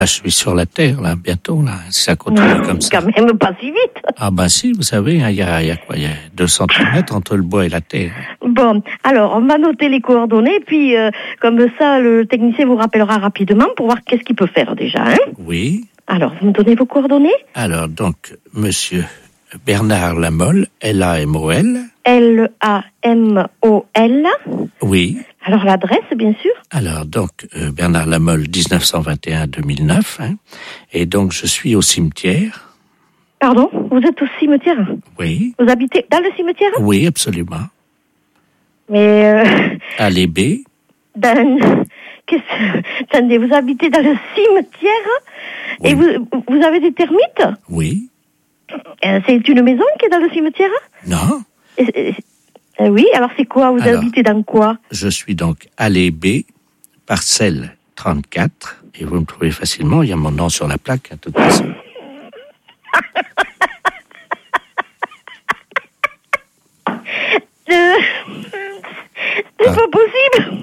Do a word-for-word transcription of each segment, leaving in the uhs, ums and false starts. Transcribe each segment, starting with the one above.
Je suis sur la Terre, là, bientôt, là. Ça continue Mmh, comme ça. Quand même pas si vite. Ah bah si, vous savez, il y a, il y a quoi? Il y a deux centimètres entre le bois et la terre. Bon, alors, on va noter les coordonnées, puis euh, comme ça, le technicien vous rappellera rapidement pour voir qu'est-ce qu'il peut faire déjà. Hein. Oui. Alors, vous me donnez vos coordonnées? Alors, donc, monsieur Bernard Lamolle, L A M O L. L A M O L. Oui. Alors, l'adresse, bien sûr. Alors, donc, euh, Bernard Lamolle, dix-neuf cent vingt et un à deux mille neuf. Hein, et donc, je suis au cimetière. Pardon, vous êtes au cimetière? Oui. Vous habitez dans le cimetière? Oui, absolument. Mais... Euh, À l'E B. dans... Qu'est-ce... Attendez, vous habitez dans le cimetière? Oui. Et vous, vous avez des termites? Oui. Euh, c'est une maison qui est dans le cimetière? Non. Et, et, euh, oui, alors c'est quoi? Vous Alors, habitez dans quoi? Je suis donc à l'E B, parcelle trente-quatre. Et vous me trouvez facilement, il y a mon nom sur la plaque, à toute façon. Euh, c'est Ah. pas possible.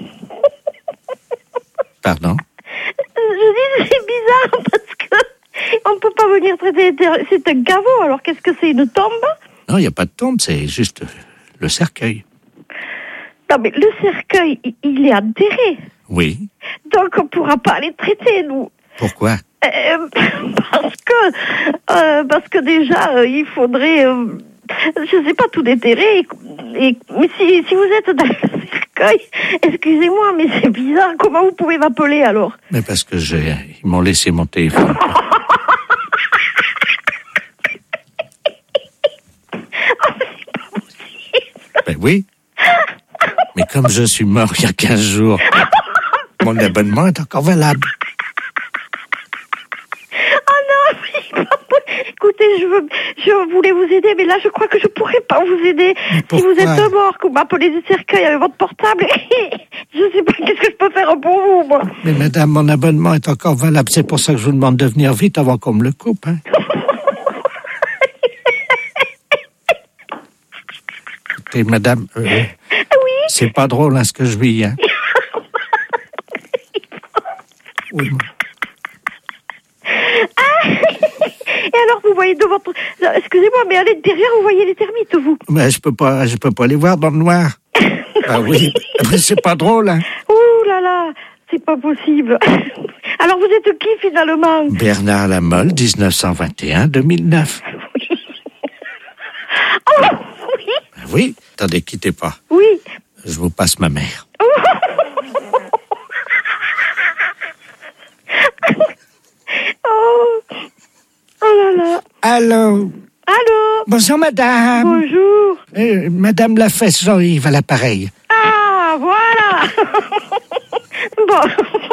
Pardon? Je dis c'est bizarre parce que on peut pas venir traiter. C'est un caveau. Alors qu'est-ce que c'est, une tombe? Non, il n'y a pas de tombe, c'est juste le cercueil. Non mais le cercueil, il- il est enterré. Oui. Donc on pourra pas les traiter, nous. Pourquoi? Euh, parce que euh, parce que déjà euh, il faudrait euh, je sais pas, tout déterrer et, et mais si si vous êtes dans le cercueil, excusez-moi mais c'est bizarre, comment vous pouvez m'appeler alors? Mais parce que j'ai, ils m'ont laissé mon téléphone. Ben oui. Mais comme je suis mort il y a quinze jours, mon abonnement est encore valable. Oh non, oui, écoutez, je veux, je voulais vous aider, mais là, je crois que je pourrais pas vous aider. Si vous êtes mort, que vous m'appelez du cercueil avec votre portable, je sais pas qu'est-ce que je peux faire pour vous, moi. Mais madame, mon abonnement est encore valable. C'est pour ça que je vous demande de venir vite avant qu'on me le coupe. Hein. Écoutez, madame, euh, oui. C'est pas drôle hein, ce que je vis. Hein. Oui, moi. Ah, et alors, vous voyez de votre... Excusez-moi, mais à l'intérieur, vous voyez les termites, vous? Mais je peux pas, je peux pas les voir dans le noir. Ah oui, mais c'est pas drôle. Hein. Ouh là là, c'est pas possible. Alors, vous êtes qui, finalement? Bernard Lamolle, dix-neuf cent vingt et un à deux mille neuf. Oui. Oh, oui. Ben oui, attendez, quittez pas. Oui. Je vous passe ma mère. Oh. Oh là là. Allô? Allô? Bonjour, madame. Bonjour. Euh, madame Lafesse Jean-Yves à l'appareil. Ah, voilà. Bon.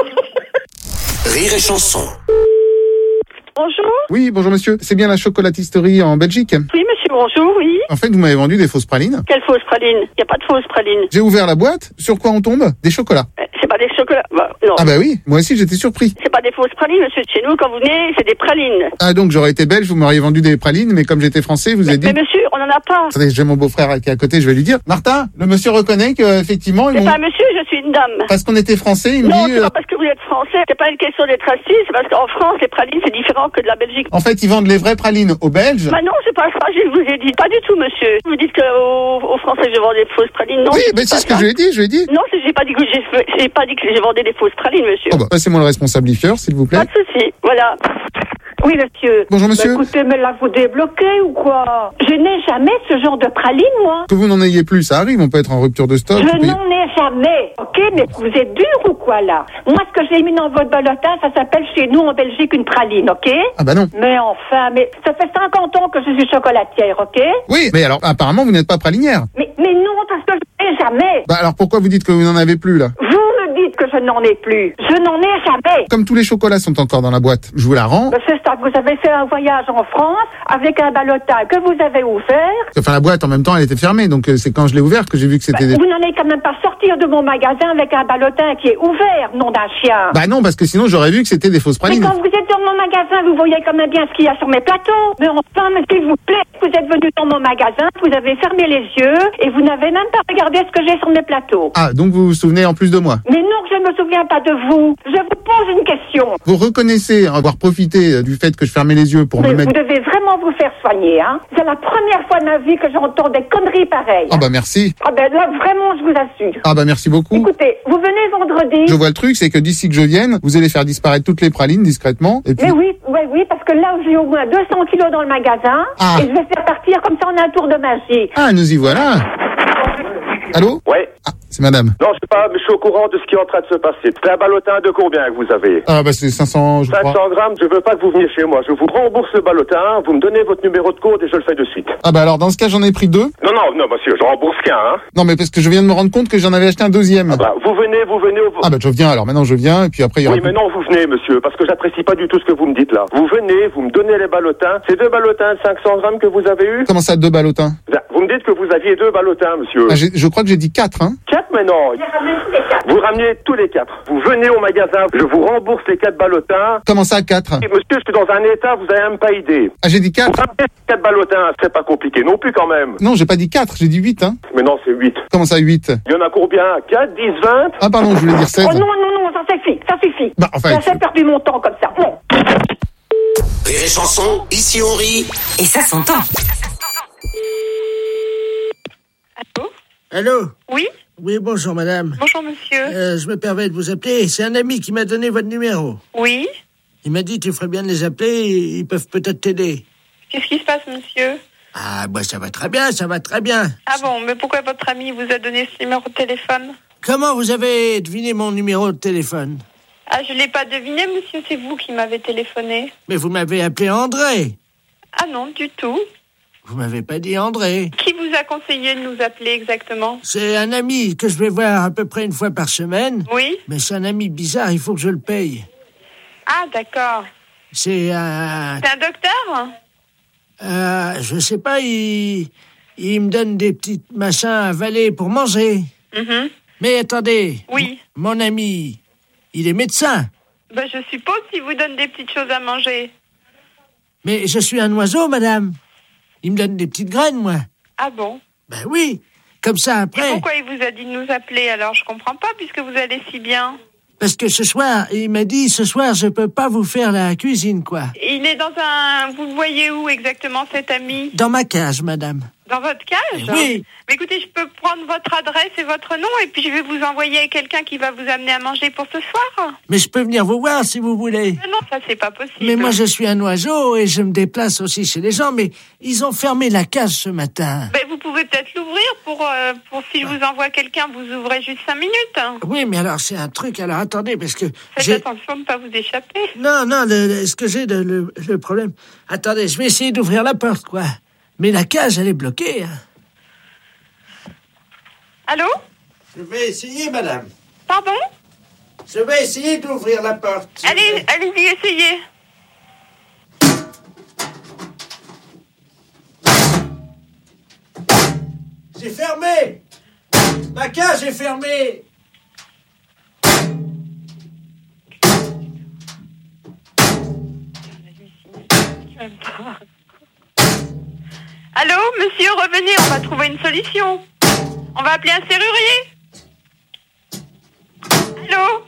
Rire et chanson. Bonjour. Oui, bonjour monsieur. C'est bien la chocolatisterie en Belgique? Oui, monsieur, bonjour, oui. En fait, vous m'avez vendu des fausses pralines. Quelle fausse praline? Il n'y a pas de fausse praline. J'ai ouvert la boîte. Sur quoi on tombe? Des chocolats. Euh, C'est pas des chocolats. Bah, non. Ah bah oui, moi aussi j'étais surpris. C'est pas des fausses pralines, monsieur. Chez nous, quand vous venez, c'est des pralines. Ah donc j'aurais été belge, vous m'auriez vendu des pralines, mais comme j'étais français, vous avez dit... Mais monsieur, on n'en a pas. Attendez, j'ai mon beau-frère qui est à côté, je vais lui dire. Martin, le monsieur reconnaît qu'effectivement... C'est pas un monsieur, je suis une dame. Parce qu'on était français, il me Non, dit... c'est euh, pas parce que vous êtes français. C'est pas une question d'être raciste. C'est parce qu'en France, les pralines, c'est différent que de la Belgique. En fait, ils vendent les vraies pralines aux Belges. Bah non, c'est pas ça, je vous ai dit. Pas du tout, monsieur. Vous dites qu'aux aux Français, je vendais des fausses pralines. Non. Oui, je mais dis c'est pas ce que ça. je lui ai dit, je lui ai dit. Non, c'est- j'ai pas dit que j'ai fait- j'ai pas dit que je vendais des fausses pralines, monsieur. Oh bah, passez-moi le responsablifieur, s'il vous plaît. Pas de souci. Voilà. Oui, monsieur. Bonjour monsieur. Bah, écoutez, mais là, vous débloquez ou quoi? Je n'ai jamais ce genre de praline, moi. Que vous n'en ayez plus, ça arrive, on peut être en rupture de stock. Je vous payez- n'en ai jamais. Ok, mais vous êtes dur ou quoi, là? Moi, ce que j'ai mis dans votre ballotage, ça s'appelle chez nous, en Belgique, une praline, ok? Ah bah non. Mais enfin, mais ça fait cinquante ans que je suis chocolatière, ok? Oui, mais alors apparemment vous n'êtes pas pralinière. Mais, mais non, parce que je n'en ai jamais. Bah alors pourquoi vous dites que vous n'en avez plus là? Vous me dites que je n'en ai plus. Je n'en ai jamais. Comme tous les chocolats sont encore dans la boîte, je vous la rends. Ben, c'est ça, vous avez fait un voyage en France avec un ballotage que vous avez ouvert. Enfin la boîte en même temps elle était fermée, donc euh, c'est quand je l'ai ouverte que j'ai vu que c'était... Ben, des... vous n'allez quand même pas sortir de mon magasin avec un ballotage qui est ouvert, nom d'un chien. Bah non, parce que sinon j'aurais vu que c'était des fausses Mais pralines. quand vous êtes dans mon magasin, vous voyez quand même bien ce qu'il y a sur mes plateaux. Mais enfin, mais s'il vous plaît, vous êtes venu dans mon magasin, vous avez fermé les yeux et vous n'avez même pas regardé ce que j'ai sur mes plateaux. Ah, donc vous vous souvenez en plus de moi? Mais non, que je je ne me souviens pas de vous. Je vous pose une question. Vous reconnaissez avoir profité du fait que je fermais les yeux pour Mais me mettre... vous devez vraiment vous faire soigner, hein. C'est la première fois de ma vie que j'entends des conneries pareilles. Ah bah merci. Ah ben là, vraiment, je vous assure. Ah bah merci beaucoup. Écoutez, vous venez vendredi. Je vois le truc, c'est que d'ici que je vienne, vous allez faire disparaître toutes les pralines discrètement. Et puis... Mais oui, oui, oui, parce que là, j'ai au moins deux cents kilos dans le magasin. Ah. Et je vais faire partir comme ça en un tour de magie. Ah, nous y voilà. Allô? Ouais. Ah, c'est madame. Non, je sais pas, mais je suis au courant de ce qui est en train de se passer. C'est un ballotin de combien que vous avez? Ah bah c'est cinq cents, je cinq cents crois. grammes, je veux pas que vous veniez chez moi. Je vous rembourse le ballotin, vous me donnez votre numéro de code et je le fais de suite. Ah bah alors dans ce cas j'en ai pris deux. Non, non, non, monsieur, je rembourse qu'un, hein. Non mais parce que je viens de me rendre compte que j'en avais acheté un deuxième. Ah bah, vous venez, vous venez au... Ah bah je viens alors, maintenant je viens et puis après il y aura... Oui, mais non, vous venez, monsieur, parce que j'apprécie pas du tout ce que vous me dites là. Vous venez, vous me donnez les ballotins. C'est deux ballotins de cinq cents grammes que vous avez eu? Comment ça, deux ballotins? Vous me dites que vous aviez deux ballotins, monsieur. Ah, j'ai- je crois que j'ai dit quatre, hein. Quatre, mais non. Vous ramenez tous les quatre. Vous venez au magasin, je vous rembourse les quatre ballotins. Comment ça, quatre? Et monsieur, je suis dans un état, vous avez même pas idée. Ah j'ai dit Vous quatre? ramenez quatre ballotins, c'est pas compliqué non plus quand même. Non, j'ai pas dit quatre, j'ai dit huit, hein. Mais non, c'est huit. Comment ça, huit? Il y en a combien? quatre, dix, vingt? Ah pardon, je voulais dire seize. Oh non, non, non, ça suffit, ça suffit. Bah, enfin, J'ai il faut- assez perdu mon temps comme ça. Non. Rire et chanson, ici on rit. Et ça s'entend. Allô? Allô? Oui? Oui, bonjour madame. Bonjour monsieur. Euh, je me permets de vous appeler. C'est un ami qui m'a donné votre numéro. Oui? Il m'a dit tu ferais bien de les appeler, ils peuvent peut-être t'aider. Qu'est-ce qui se passe monsieur? Ah, bah ça va très bien, ça va très bien. Ah bon, mais pourquoi votre ami vous a donné ce numéro de téléphone? Comment vous avez deviné mon numéro de téléphone? Ah, je l'ai pas deviné monsieur, c'est vous qui m'avez téléphoné. Mais vous m'avez appelé André. Ah non, du tout. Vous m'avez pas dit André. Qui vous a conseillé de nous appeler exactement? C'est un ami que je vais voir à peu près une fois par semaine. Oui? Mais c'est un ami bizarre, il faut que je le paye. Ah d'accord. C'est un... C'est un docteur? Euh, je sais pas, il... Il me donne des petits machins à avaler pour manger. Mhm. Mais attendez. Oui. Mon ami, il est médecin. Ben, je suppose qu'il vous donne des petites choses à manger. Mais je suis un oiseau, madame. Il me donne des petites graines, moi. Ah bon? Ben oui. Comme ça, Et après... pourquoi il vous a dit de nous appeler alors? Je comprends pas puisque vous allez si bien. Parce que ce soir, il m'a dit, ce soir, je peux pas vous faire la cuisine, quoi. Il est dans un... Vous le voyez où exactement cet ami? Dans ma cage, madame. Dans votre cage? Oui. Mais écoutez, je peux prendre votre adresse et votre nom et puis je vais vous envoyer quelqu'un qui va vous amener à manger pour ce soir. Mais je peux venir vous voir si vous voulez. Mais non, ça c'est pas possible. Mais moi, je suis un oiseau et je me déplace aussi chez les gens, mais ils ont fermé la cage ce matin. Ben, vous pouvez peut-être l'ouvrir pour, euh, pour si je vous envoie quelqu'un, vous ouvrez juste cinq minutes. Oui, mais alors, c'est un truc. Alors, attendez, parce que... Faites j'ai... attention de ne pas vous échapper. Non, non, le, le- ce que j'ai, de, le, le problème... Attendez, je vais essayer d'ouvrir la porte, quoi. Mais la cage, elle est bloquée. Hein. Allô? Je vais essayer, madame. Pardon? Je vais essayer d'ouvrir la porte. Allez, allez-y, essayez. C'est fermé. Ma cage est fermée. Allô, monsieur, revenez, on va trouver une solution. On va appeler un serrurier. Allô?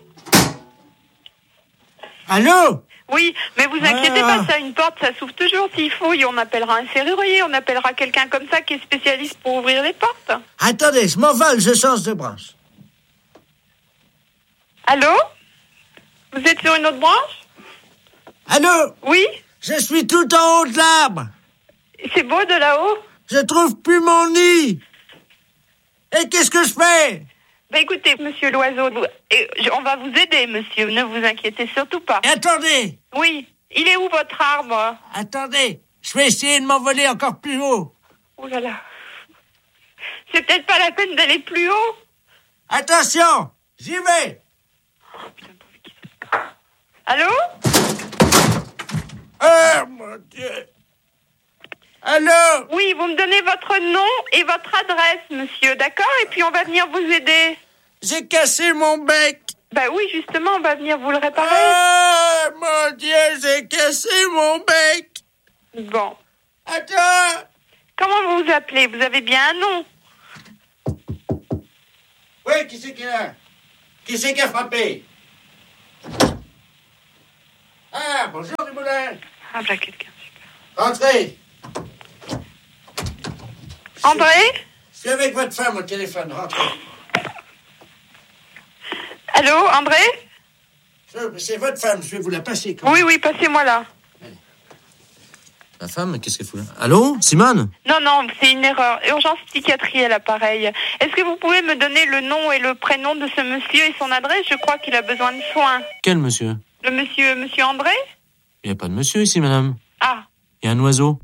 Allô? Oui, mais vous inquiétez Ah. pas, ça, une porte, ça s'ouvre toujours s'il faut. Et on appellera un serrurier, on appellera quelqu'un comme ça qui est spécialiste pour ouvrir les portes. Attendez, je m'envole, je change de branche. Allô? Vous êtes sur une autre branche? Allô? Oui? Je suis tout en haut de l'arbre. C'est beau de là-haut? Je trouve plus mon nid. Et qu'est-ce que je fais? Bah écoutez, monsieur l'oiseau, vous- et je- on va vous aider, monsieur, ne vous inquiétez surtout pas. Attendez, Oui, il est où votre arbre? attendez. Je vais essayer de m'envoler encore plus haut. Oh là là. C'est peut-être pas la peine d'aller plus haut. Attention, j'y vais. Allô? Oh, mon Dieu. Allô? Oui, vous me donnez votre nom et votre adresse, monsieur, d'accord? Et puis on va venir vous aider. J'ai cassé mon bec. Bah oui, justement, on va venir vous le réparer. Oh, mon Dieu, j'ai cassé mon bec. Bon. Attends. Comment vous vous appelez? Vous avez bien un nom? Oui, qui c'est qui est là? Qui c'est qui a frappé? Ah, bonjour, Dumoulin. Ah, bah, quelqu'un, super. Entrez. André? Je suis avec votre femme au téléphone, rentrez. Allô, André? Je- C'est votre femme, je vais vous la passer. Quand Oui, oui, passez-moi là. La femme, qu'est-ce qu'elle fout là? Allô, Simone? Non, non, c'est une erreur. Urgence psychiatrie à l'appareil. Est-ce que vous pouvez me donner le nom et le prénom de ce monsieur et son adresse? Je crois qu'il a besoin de soins. Quel monsieur? Le monsieur, monsieur André? Il n'y a pas de monsieur ici, madame. Ah. Il y a un oiseau.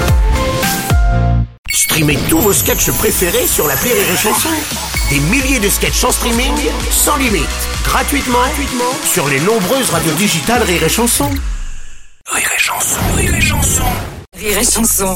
Streamez tous vos sketchs préférés sur l'appli Rire et Chanson. Des milliers de sketchs en streaming, sans limite, gratuitement, gratuitement sur les nombreuses radios digitales Rire et Chanson. Rire et Chanson, Rire et Chanson. Rire et Chanson.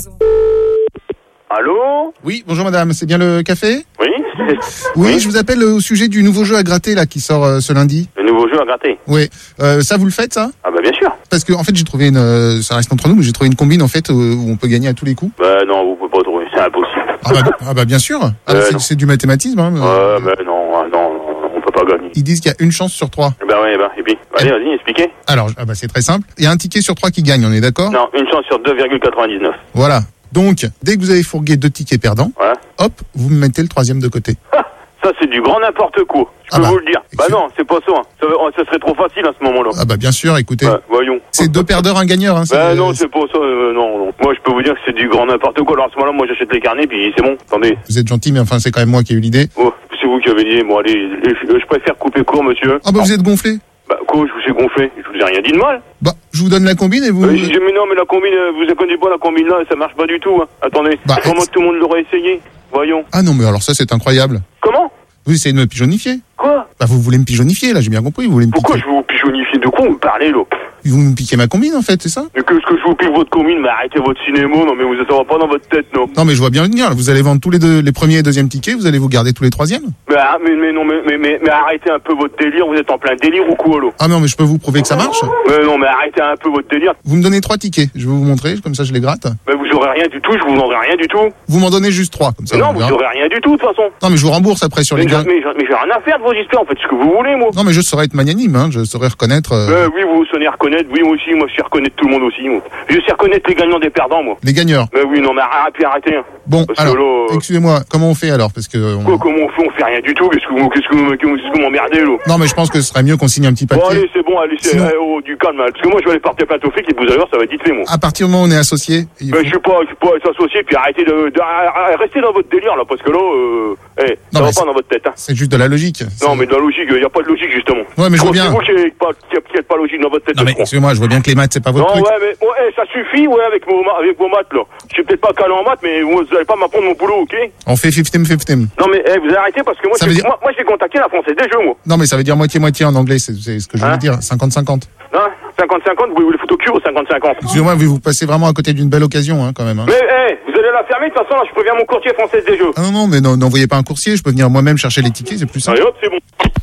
Allô? Oui, bonjour madame, c'est bien le café? Oui? Oui, je vous appelle au sujet du nouveau jeu à gratter là qui sort euh, ce lundi. Le nouveau jeu à gratter? Oui, euh, ça vous le faites ça? Ah bah bien sûr. Parce que en fait j'ai trouvé une, euh, ça reste entre nous, mais j'ai trouvé une combine en fait euh, où on peut gagner à tous les coups. Bah non, vous pouvez pas trouver, c'est impossible. Ah bah, ah bah bien sûr, ah, Euh, c'est, non. c'est du mathématisme. Hein. Ouais, mais non, non, non, on peut pas gagner. Ils disent qu'il y a une chance sur trois. Bah ouais, bah, et puis, allez, vas-y, expliquez. Alors, ah bah c'est très simple. Il y a un ticket sur trois qui gagne, on est d'accord? Non, une chance sur deux virgule quatre-vingt-dix-neuf. Voilà. Donc, dès que vous avez fourgué deux tickets perdants, Voilà. hop, vous me mettez le troisième de côté. Ah, ça c'est du grand n'importe quoi, je Ah peux bah, vous le dire. Bah excuse- non, c'est pas ça, hein. ça, ça serait trop facile à ce moment-là. Ah bah bien sûr, écoutez, Bah, voyons. c'est deux perdeurs, un gagneur. Hein, c'est- Bah non, c'est pas ça, euh, non, non. Moi je peux vous dire que c'est du grand n'importe quoi. Alors à ce moment-là, moi j'achète les carnets, puis c'est bon, attendez. Vous êtes gentil, mais enfin c'est quand même moi qui ai eu l'idée. Oh, c'est vous qui avez dit, bon allez, je, je préfère couper court, monsieur. Ah bah vous êtes gonflé. Bah quoi, je vous ai gonflé, je vous ai rien dit de mal. Bah, je vous donne la combine et vous... Euh, j'ai- mais non, mais la combine, euh, vous connaissez pas la combine là, ça marche pas du tout, hein. Attendez, Bah, comment c'est- tout le monde l'aurait essayé? Voyons. Ah non, mais alors ça c'est incroyable. Comment? Vous essayez de me pigeonnifier. Quoi? Bah vous voulez me pigeonnifier, là, j'ai bien compris, vous voulez me Pourquoi piquer. je vais vous pigeonnifier? De quoi vous me parlez là? Vous me piquez ma combine en fait, c'est ça? Mais que, que je vous pique votre commune, mais arrêtez votre cinéma, non mais vous ça va pas dans votre tête, non. Non mais je vois bien le venir, vous allez vendre tous les deux, les premiers et deuxièmes tickets, vous allez vous garder tous les troisièmes. Mais, ah, mais, mais non, mais, mais, mais, mais arrêtez un peu votre délire, vous êtes en plein délire ou quoi, là? Ah non mais je peux vous prouver que ça marche. Mais non, mais arrêtez un peu votre délire. Vous me donnez trois tickets, je vais vous montrer, comme ça je les gratte. Mais vous aurez rien du tout, je vous vendrai rien du tout. Vous m'en donnez juste trois, comme ça. Mais non, on vous verra. aurez rien du tout, de toute façon. Non mais je vous rembourse après sur Mais, les j'ai- gars. mais, j'ai- mais j'ai rien à faire de vos histoires, en fait, ce que vous voulez, moi. Non mais je saurais être magnanime, hein, je saurais reconnaître euh, Euh, oui, vous sonnez reconnaître, oui, moi aussi, moi je sais reconnaître tout le monde aussi, moi. Je sais reconnaître les gagnants des perdants, moi. les gagneurs. Mais oui, non, mais arrêtez, arrêtez. Hein. Bon, Parce que alors, là, euh, excusez-moi, comment on fait alors? Parce que... on- Quoi, comment on fait? On fait rien du tout, qu'est-ce que vous, qu'est-ce que vous, qu'est-ce que vous m'emmerdez, là? Non mais je pense que ce serait mieux qu'on signe un petit Bon, papier. allez, c'est bon, allez, c'est, Sinon- eh, oh, du calme, hein. Parce que moi, je vais aller porter plainte aux flics et vous allez voir, ça va être vite fait, moi. À partir du moment où on est associés, il Mais faut- je suis pas, je suis pas associé, puis arrêtez de, de, de- restez dans votre délire, là, parce que là, euh, eh, Non, ça va mais pas dans votre tête, hein. c'est juste de la logique. C'est- Non, mais de la logique, il n'y a pas de logique, justement. Ouais, mais je vois bien. C'est vous qui n'êtes pas, qui, qui êtes pas logique dans votre tête, Non je mais crois. excusez-moi, je vois bien que les maths c'est pas votre Non, truc. ouais, mais ouais, eh, ça suffit, ouais, avec vos, ma- avec vos maths, là. Je suis peut-être pas calé en maths, mais vous allez pas m'apprendre mon boulot, ok? On fait fifty fifty. Non, mais eh, vous arrêtez, parce que moi, Ça je veut vais- dire- moi, moi, je vais contacter la Française des Jeux, moi. Non mais ça veut dire moitié-moitié en anglais, c'est, c'est ce que je voulais Hein dire, cinquante cinquante. Hein? cinquante cinquante, vous voulez vous les foutre au cul au cinquante cinquante? Excusez-moi, vous vous passez vraiment à côté d'une belle occasion hein, quand même. Hein. Mais, eh, vous allez la fermer, de toute façon, là, je préviens mon courtier Française des Jeux. Ah non, non, mais non, n'envoyez pas un coursier, je peux venir moi-même chercher les tickets, c'est plus simple. Allez hop, c'est bon.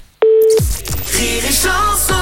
Rire et Chanson.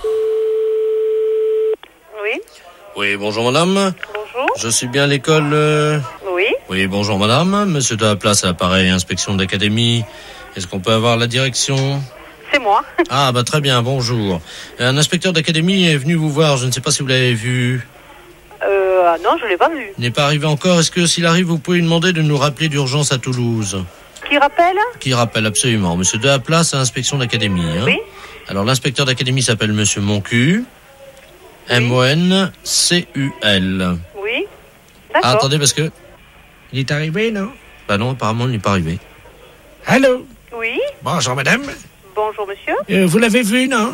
Oui, Oui, bonjour madame. bonjour. Je suis bien à l'école... euh, Oui. Oui, bonjour madame. Monsieur de la place à l'appareil, inspection d'académie. Est-ce qu'on peut avoir la direction? C'est moi. Ah, bah très bien, bonjour. Un inspecteur d'académie est venu vous voir, je ne sais pas si vous l'avez vu. Euh, ah non, je l'ai pas vu. Il n'est pas arrivé encore. Est-ce que s'il arrive, vous pouvez lui demander de nous rappeler d'urgence à Toulouse? Qui rappelle? Qui rappelle absolument. Monsieur de la place à inspection d'académie. Hein. Oui. Alors l'inspecteur d'académie s'appelle Monsieur Moncu. M O N C U L. Oui. Ah, D'accord. attendez, parce que... Il est arrivé, non? Bah non, apparemment, il n'est pas arrivé. Allô? Oui. Bonjour, madame. Bonjour, monsieur. Euh, vous l'avez vu, non?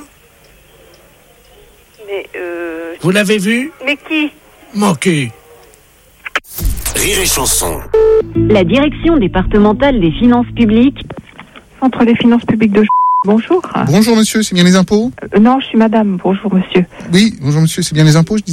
Mais, euh... Vous l'avez vu? Mais qui? Mon cul. Rire et Chanson. La direction départementale des finances publiques. Centre des finances publiques de... Bonjour. Bonjour monsieur, c'est bien les impôts? Euh, non, je suis madame. Bonjour, monsieur. Oui, bonjour monsieur, c'est bien les impôts, je disais?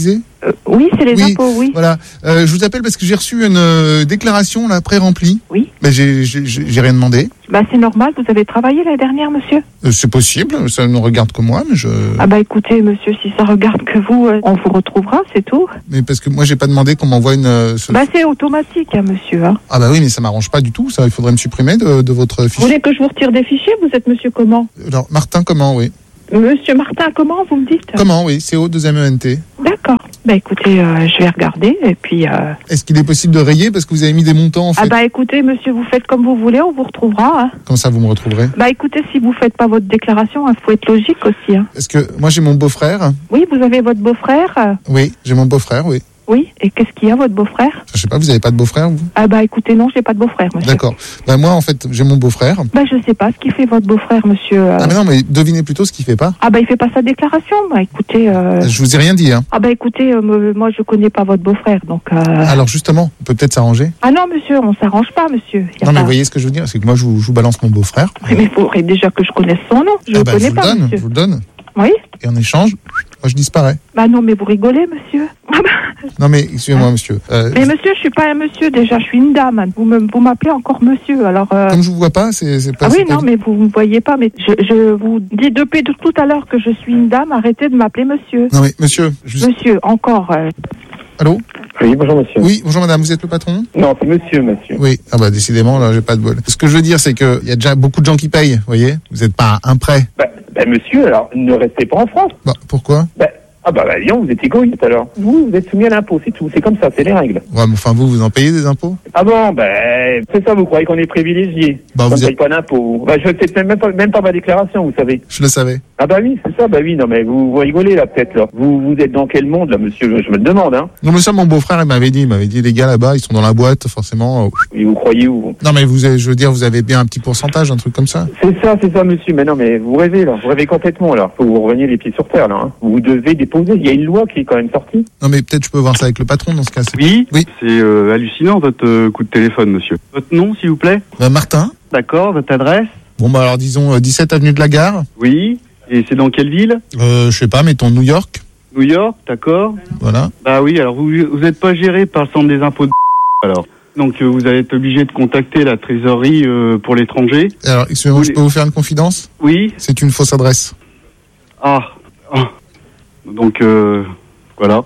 Euh, oui, c'est les Oui, impôts, oui. Voilà. Euh, je vous appelle parce que j'ai reçu une euh, déclaration là pré-remplie. Oui. Ben, j'ai, j'ai, j'ai rien demandé. Bah, c'est normal, vous avez travaillé l'année dernière, monsieur. Euh, c'est possible, ça ne regarde que moi, mais je. Ah bah écoutez, monsieur, si ça regarde que vous, euh, on vous retrouvera, c'est tout. Mais parce que moi, j'ai pas demandé qu'on m'envoie une. euh, ce- Bah c'est automatique, hein, monsieur. Hein. Ah bah oui, mais ça m'arrange pas du tout. Ça, il faudrait me supprimer de, de votre Vous fichier. voulez que je vous retire des fichiers? Vous êtes monsieur comment? Alors, Martin, comment, oui. Monsieur Martin, comment vous me dites? Comment, oui, C O deux M E N T. D'accord. Bah écoutez, euh, je vais regarder et puis... Euh... Est-ce qu'il est possible de rayer parce que vous avez mis des montants en fait? Ah bah écoutez, monsieur, vous faites comme vous voulez, on vous retrouvera. Hein. Comme ça, vous me retrouverez. Bah écoutez, si vous faites pas votre déclaration, il faut être logique aussi. Hein. Parce que moi, j'ai mon beau-frère. Oui, vous avez votre beau-frère. euh, Oui, j'ai mon beau-frère, oui. Oui, et qu'est-ce qu'il y a, votre beau-frère? Je sais pas, vous avez pas de beau-frère, vous? Ah bah écoutez, non, j'ai pas de beau-frère, monsieur. D'accord. Bah moi, en fait, j'ai mon beau-frère. Bah je sais pas ce qu'il fait votre beau-frère, monsieur. euh. Ah mais non, mais devinez plutôt ce qu'il fait pas. Ah bah il fait pas sa déclaration. Bah écoutez. Euh... Je vous ai rien dit, hein. Ah bah écoutez, euh, me- moi je connais pas votre beau-frère, donc. Euh... Alors justement, on peut peut-être s'arranger. Ah non, monsieur, on s'arrange pas, monsieur. Y a Non, mais pas- vous voyez ce que je veux dire, c'est que moi, je vous, je vous balance mon beau-frère. Oui, mais il faudrait déjà que je connaisse son nom. Je Ah le bah, connais je vous pas, le donne, monsieur. je vous le donne. Oui. Et en échange, moi, je disparais. Bah non, mais vous rigolez, monsieur. Ah bah, Non mais excusez-moi, monsieur. Euh, mais monsieur, je suis pas un monsieur déjà, je suis une dame. Vous me, vous m'appelez encore monsieur, alors. euh, Comme je vous vois pas, c'est c'est pas. Ah oui, c'est pas- non, mais vous me voyez pas, mais je, je vous dis depuis de tout à l'heure que je suis une dame, arrêtez de m'appeler monsieur. Non mais monsieur. Je... Monsieur, encore. euh, Allô? Oui, bonjour monsieur. Oui, bonjour madame, vous êtes le patron? Non, c'est monsieur, monsieur. Oui. Ah bah décidément, là, j'ai pas de bol. Ce que je veux dire, c'est que il y a déjà beaucoup de gens qui payent, vous voyez. Vous n'êtes pas un prêt. Bah, bah, monsieur, alors, ne restez pas en France. Bah pourquoi? Bah, ah bah, bah, disons, vous êtes égoïste alors. Vous, vous êtes soumis à l'impôt, c'est tout. C'est comme ça, c'est les règles. Ouais, mais enfin vous, vous en payez des impôts? Ah bon, ben, c'est ça, vous croyez qu'on est privilégié. Bah, on vous ne paye êtes- pas d'impôts. Bah, je ne sais même pas, même pas ma déclaration, vous savez. Je le savais. Ah bah oui, c'est ça, bah oui, non mais vous, vous rigolez là peut-être là. Vous, vous êtes dans quel monde là, monsieur? Je me le demande, hein. Non mais ça, mon beau-frère, il m'avait dit, il m'avait dit, les gars là-bas, ils sont dans la boîte, forcément. euh, Et vous croyez où? Non mais vous avez, je veux dire, vous avez bien un petit pourcentage, un truc comme ça. C'est ça, c'est ça, monsieur. Mais non, mais vous rêvez là, vous rêvez complètement là. Faut que vous reveniez les pieds sur terre là. Hein. Vous devez déposer. Il y a une loi qui est quand même sortie. Non mais peut-être je peux voir ça avec le patron dans ce cas. Oui, Oui. c'est euh, hallucinant votre euh, coup de téléphone, monsieur. Votre nom, s'il vous plaît? Bah, Martin. D'accord, votre adresse? Bon bah alors disons euh, dix-sept avenue de la Gare. Oui. Et c'est dans quelle ville? Euh, je sais pas, mettons New York. New York, d'accord. Voilà. Bah oui, alors vous vous n'êtes pas géré par le centre des impôts de alors. Donc euh, vous allez être obligé de contacter la trésorerie euh, pour l'étranger. Alors excusez-moi, Vous je les- peux vous faire une confidence? Oui. C'est une fausse adresse. Ah. Ah. Donc euh, voilà.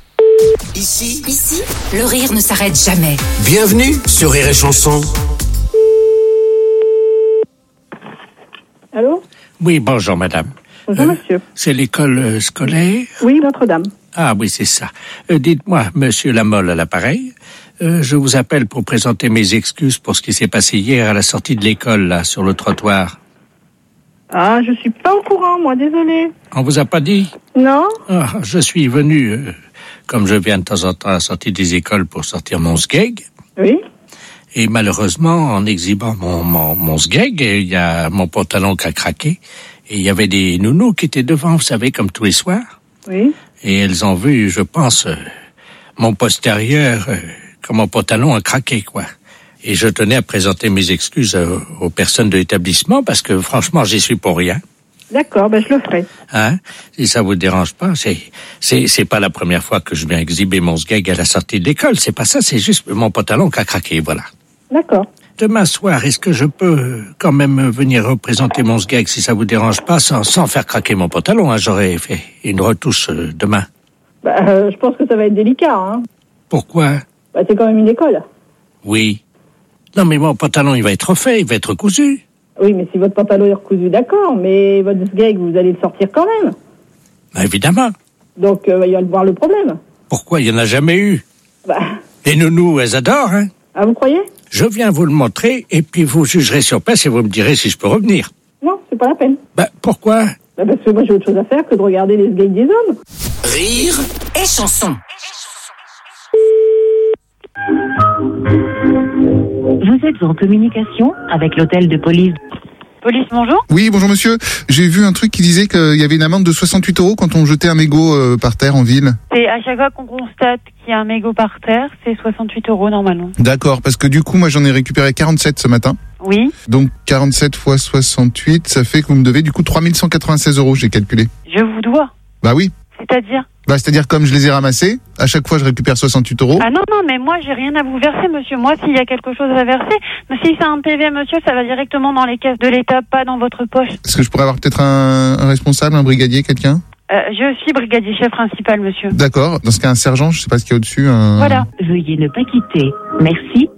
Ici, Ici, le rire ne s'arrête jamais. bienvenue sur Rire et Chanson. Allô? Oui, bonjour madame. Bonjour, monsieur. C'est l'école euh, scolaire? Oui, Notre-Dame. Ah oui, c'est ça. Euh, dites-moi, monsieur Lamolle à l'appareil, euh, je vous appelle pour présenter mes excuses pour ce qui s'est passé hier à la sortie de l'école, là, sur le trottoir. Ah, je suis pas au courant, moi, désolé. On vous a pas dit? Non? Ah, je suis venu, euh, comme je viens de temps en temps à la sortie des écoles pour sortir mon sgeg. Oui. Et malheureusement, en exhibant mon, mon, mon sgeg, il y a mon pantalon qui a craqué. Et il y avait des nounous qui étaient devant, vous savez, comme tous les soirs. Oui. Et elles ont vu, je pense, euh, mon postérieur, euh, que mon pantalon a craqué, quoi. Et je tenais à présenter mes excuses euh, aux personnes de l'établissement parce que franchement, j'y suis pour rien. D'accord, ben je le ferai. Hein? Si ça vous dérange pas, c'est, c'est, c'est pas la première fois que je viens exhiber mon sgeg à la sortie de l'école. C'est pas ça, c'est juste mon pantalon qui a craqué, voilà. D'accord. Demain soir, est-ce que je peux euh, quand même venir représenter mon sgeg si ça vous dérange pas, sans, sans faire craquer mon pantalon, hein? J'aurais fait une retouche euh, demain. Bah, euh, je pense que ça va être délicat, hein. Pourquoi? Bah, c'est quand même une école. Oui. Non, mais mon pantalon, il va être refait, il va être cousu. Oui, mais si votre pantalon est recousu, d'accord, mais votre sgeg, vous allez le sortir quand même. Ben, évidemment. Donc, euh, il va y voir le problème. Pourquoi? Il n'y en a jamais eu. Bah, Les nounous, elles adorent, hein? ah, vous croyez? Je viens vous le montrer, et puis vous jugerez sur place et vous me direz si je peux revenir. Non, c'est pas la peine. Ben, pourquoi? Bah, parce que moi, j'ai autre chose à faire que de regarder les sgegs des hommes. Rire Et chanson. Vous êtes en communication avec l'hôtel de police. Police, bonjour. Oui, bonjour monsieur. J'ai vu un truc qui disait qu'il y avait une amende de soixante-huit euros quand on jetait un mégot euh, par terre en ville. C'est à chaque fois qu'on constate qu'il y a un mégot par terre, c'est soixante-huit euros normalement. D'accord, parce que du coup, moi j'en ai récupéré quarante-sept ce matin. Oui. Donc quarante-sept fois soixante-huit, ça fait que vous me devez du coup trois mille cent quatre-vingt-seize euros, j'ai calculé. Je vous dois. Bah oui. C'est-à-dire? Bah, c'est-à-dire comme je les ai ramassés, à chaque fois je récupère soixante-huit euros. Ah non, non, mais moi j'ai rien à vous verser, monsieur. Moi, s'il y a quelque chose à verser, mais si c'est un P V, monsieur, ça va directement dans les caisses de l'État, pas dans votre poche. Est-ce que je pourrais avoir peut-être un, un responsable, un brigadier, quelqu'un? Euh, je suis brigadier chef principal, monsieur. D'accord. Dans ce cas, un sergent, je sais pas ce qu'il y a au-dessus. Un... Voilà. Veuillez ne pas quitter. Merci.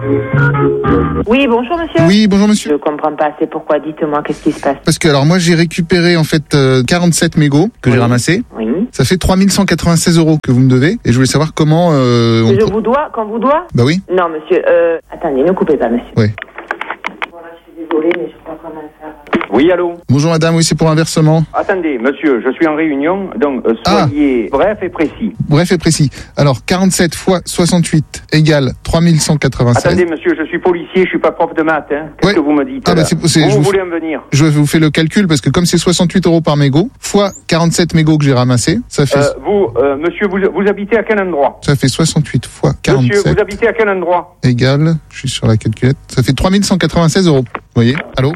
Oui, bonjour monsieur. Oui, bonjour monsieur. Je comprends pas, c'est pourquoi, dites-moi, qu'est-ce qui se passe? Parce que alors moi j'ai récupéré en fait euh, quarante-sept mégots que oui. j'ai ramassés. Oui. Ça fait trois mille cent quatre-vingt-seize euros que vous me devez et je voulais savoir comment... Euh, on... Je vous dois, qu'on vous doit? Bah oui. Non monsieur, euh... attendez, ne coupez pas monsieur. Oui. Voilà, je suis désolée, mais je crois comment faire. Oui, allô? Bonjour madame, oui c'est pour un versement. Attendez, monsieur, je suis en réunion, donc euh, soyez ah. bref et précis. Bref et précis. Alors, quarante-sept fois soixante-huit égale trois mille cent quatre-vingt-seize. Attendez monsieur, je suis policier, je suis pas prof de maths, hein. Qu'est-ce ouais. que vous me dites? Ah bah c'est, c'est, Où je vous vous voulez en venir? Je vous fais le calcul parce que comme c'est soixante-huit euros par mégot, fois quarante-sept mégots que j'ai ramassés, ça fait... Euh, vous, euh, monsieur, vous, vous habitez à quel endroit? Ça fait soixante-huit fois quarante-sept. Monsieur, vous habitez à quel endroit? Égale, je suis sur la calculette, ça fait trois mille cent quatre-vingt-seize euros. Vous voyez? Allô?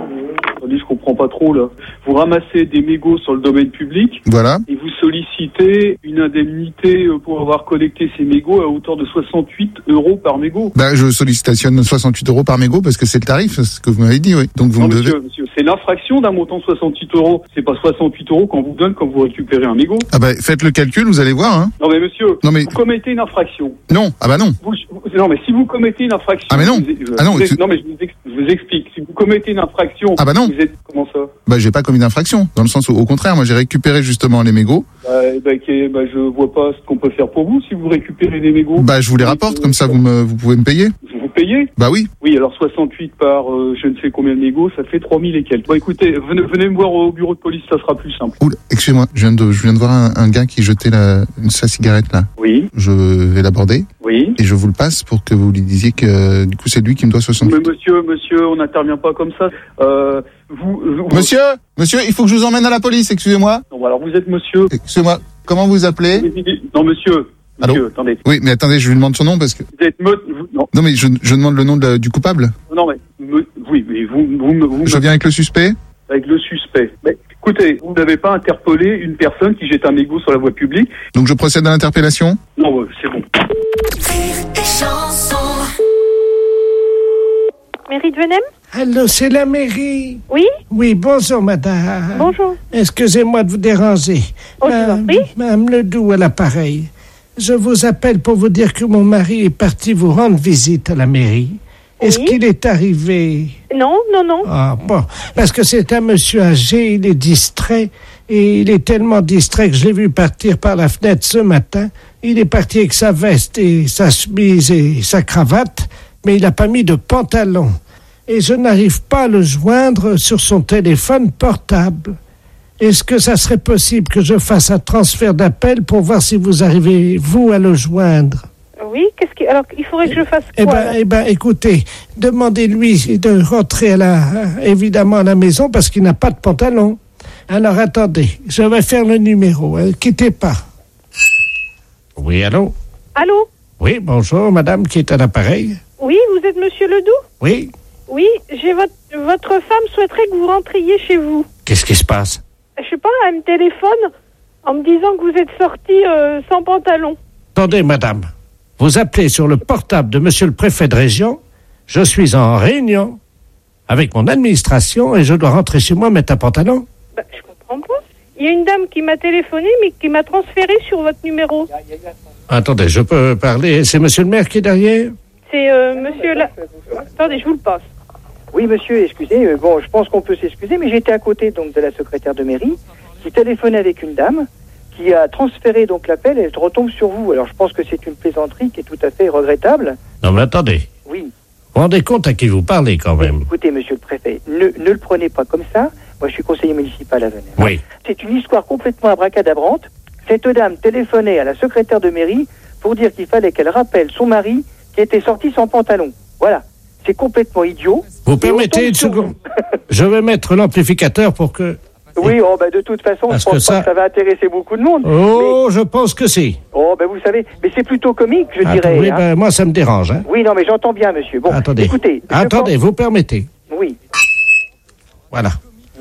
Je comprends pas trop là. Vous ramassez des mégots sur le domaine public. Voilà. Et vous sollicitez une indemnité pour avoir collecté ces mégots à hauteur de soixante-huit euros par mégot. Bah, je sollicitation soixante-huit euros par mégot parce que c'est le tarif, c'est ce que vous m'avez dit, oui. Donc vous non, me monsieur, devez. monsieur, c'est l'infraction d'un montant de soixante-huit euros. C'est pas soixante-huit euros qu'on vous donne quand vous récupérez un mégot. Ah bah, faites le calcul, vous allez voir, hein. Non mais monsieur, non, mais... vous commettez une infraction. Non, ah bah non. Vous, non mais si vous commettez une infraction. Ah mais non. Vous, je, ah non, vous, non mais je vous, ex, je vous explique. Si vous commettez une infraction. Ah bah non. Vous êtes comment ça? Bah j'ai pas commis d'infraction, dans le sens où au contraire, moi j'ai récupéré justement les mégots. Bah, bah, okay, bah je vois pas ce qu'on peut faire pour vous si vous récupérez des mégots. Bah je vous les rapporte, euh, comme ça vous me vous pouvez me payer. Vous payez? Bah oui. Oui, alors soixante-huit par euh, je ne sais combien de mégots, ça fait trois mille et quelques. Bah écoutez, venez, venez me voir au bureau de police, ça sera plus simple. Oula, excusez-moi, je viens de je viens de voir un, un gars qui jetait la sa cigarette là. Oui. Je vais l'aborder. Oui. Et je vous le passe pour que vous lui disiez que du coup c'est lui qui me doit soixante-huit. Mais monsieur, monsieur, on n'intervient pas comme ça. Euh, vous, vous, Monsieur, monsieur, il faut que je vous emmène à la police, excusez-moi. Non, alors vous êtes monsieur. Excusez-moi, comment vous appelez? Non, monsieur. Allô? Monsieur, attendez. Oui, mais attendez, je lui demande son nom parce que... Vous êtes... Mo... Vous... Non. non, mais je, je demande le nom de la, du coupable. Non, mais... Me... Oui, mais vous... vous, vous je viens avec le suspect? Avec le suspect. Mais écoutez, vous n'avez pas interpellé une personne qui jette un mégot sur la voie publique. Donc je procède à l'interpellation? Non, ouais, c'est bon. Mairie de Venem? Allô, c'est la mairie? Oui? Oui, bonjour madame. Bonjour. Excusez-moi de vous déranger. Oh, je vous en prie. Madame Ledoux à l'appareil. Je vous appelle pour vous dire que mon mari est parti vous rendre visite à la mairie. Oui. Est-ce qu'il est arrivé? Non, non, non. Ah bon, parce que c'est un monsieur âgé, il est distrait, et il est tellement distrait que je l'ai vu partir par la fenêtre ce matin. Il est parti avec sa veste et sa chemise et sa cravate, mais il n'a pas mis de pantalon. Et je n'arrive pas à le joindre sur son téléphone portable. Est-ce que ça serait possible que je fasse un transfert d'appel pour voir si vous arrivez, vous, à le joindre? Oui, qu'est-ce qui... alors il faudrait que je fasse quoi? Eh ben, eh ben, écoutez, demandez-lui de rentrer à la, évidemment à la maison parce qu'il n'a pas de pantalon. Alors attendez, je vais faire le numéro, ne quittez pas. Oui, allô? Allô? Oui, bonjour, madame qui est à l'appareil. Oui, vous êtes monsieur Ledoux? Oui. Oui, j'ai votre, votre femme souhaiterait que vous rentriez chez vous. Qu'est-ce qui se passe? Je sais pas, elle me téléphone en me disant que vous êtes sorti euh, sans pantalon. Attendez, madame. Vous appelez sur le portable de monsieur le préfet de région. Je suis en réunion avec mon administration et je dois rentrer chez moi mettre un pantalon. Bah, je comprends pas. Il y a une dame qui m'a téléphoné mais qui m'a transféré sur votre numéro. Attendez, je peux parler. C'est monsieur le maire qui est derrière? C'est euh, monsieur la... Attendez, je vous le passe. Oui, monsieur, excusez. Euh, bon, je pense qu'on peut s'excuser, mais j'étais à côté donc de la secrétaire de mairie qui téléphonait avec une dame qui a transféré donc l'appel et elle retombe sur vous. Alors, je pense que c'est une plaisanterie qui est tout à fait regrettable. Non, mais attendez. Oui. Vous vous rendez compte à qui vous parlez, quand même? Écoutez, monsieur le préfet, ne, ne le prenez pas comme ça. Moi, je suis conseiller municipal à Venay. Oui. C'est une histoire complètement abracadabrante. Cette dame téléphonait à la secrétaire de mairie pour dire qu'il fallait qu'elle rappelle son mari qui était sorti sans pantalon. Voilà. C'est complètement idiot. Vous permettez une seconde? Je vais mettre l'amplificateur pour que... Oui, oh, bah, de toute façon, Parce je pense que pas ça... que ça va intéresser beaucoup de monde. Oh, mais... je pense que si. Oh, ben, vous savez, mais c'est plutôt comique, je Attends, dirais. Oui, hein. ben, moi, ça me dérange. Hein. Oui, non, mais j'entends bien, monsieur. Bon, attendez. Écoutez. Attendez, pense... vous permettez? Oui. Voilà. Hum.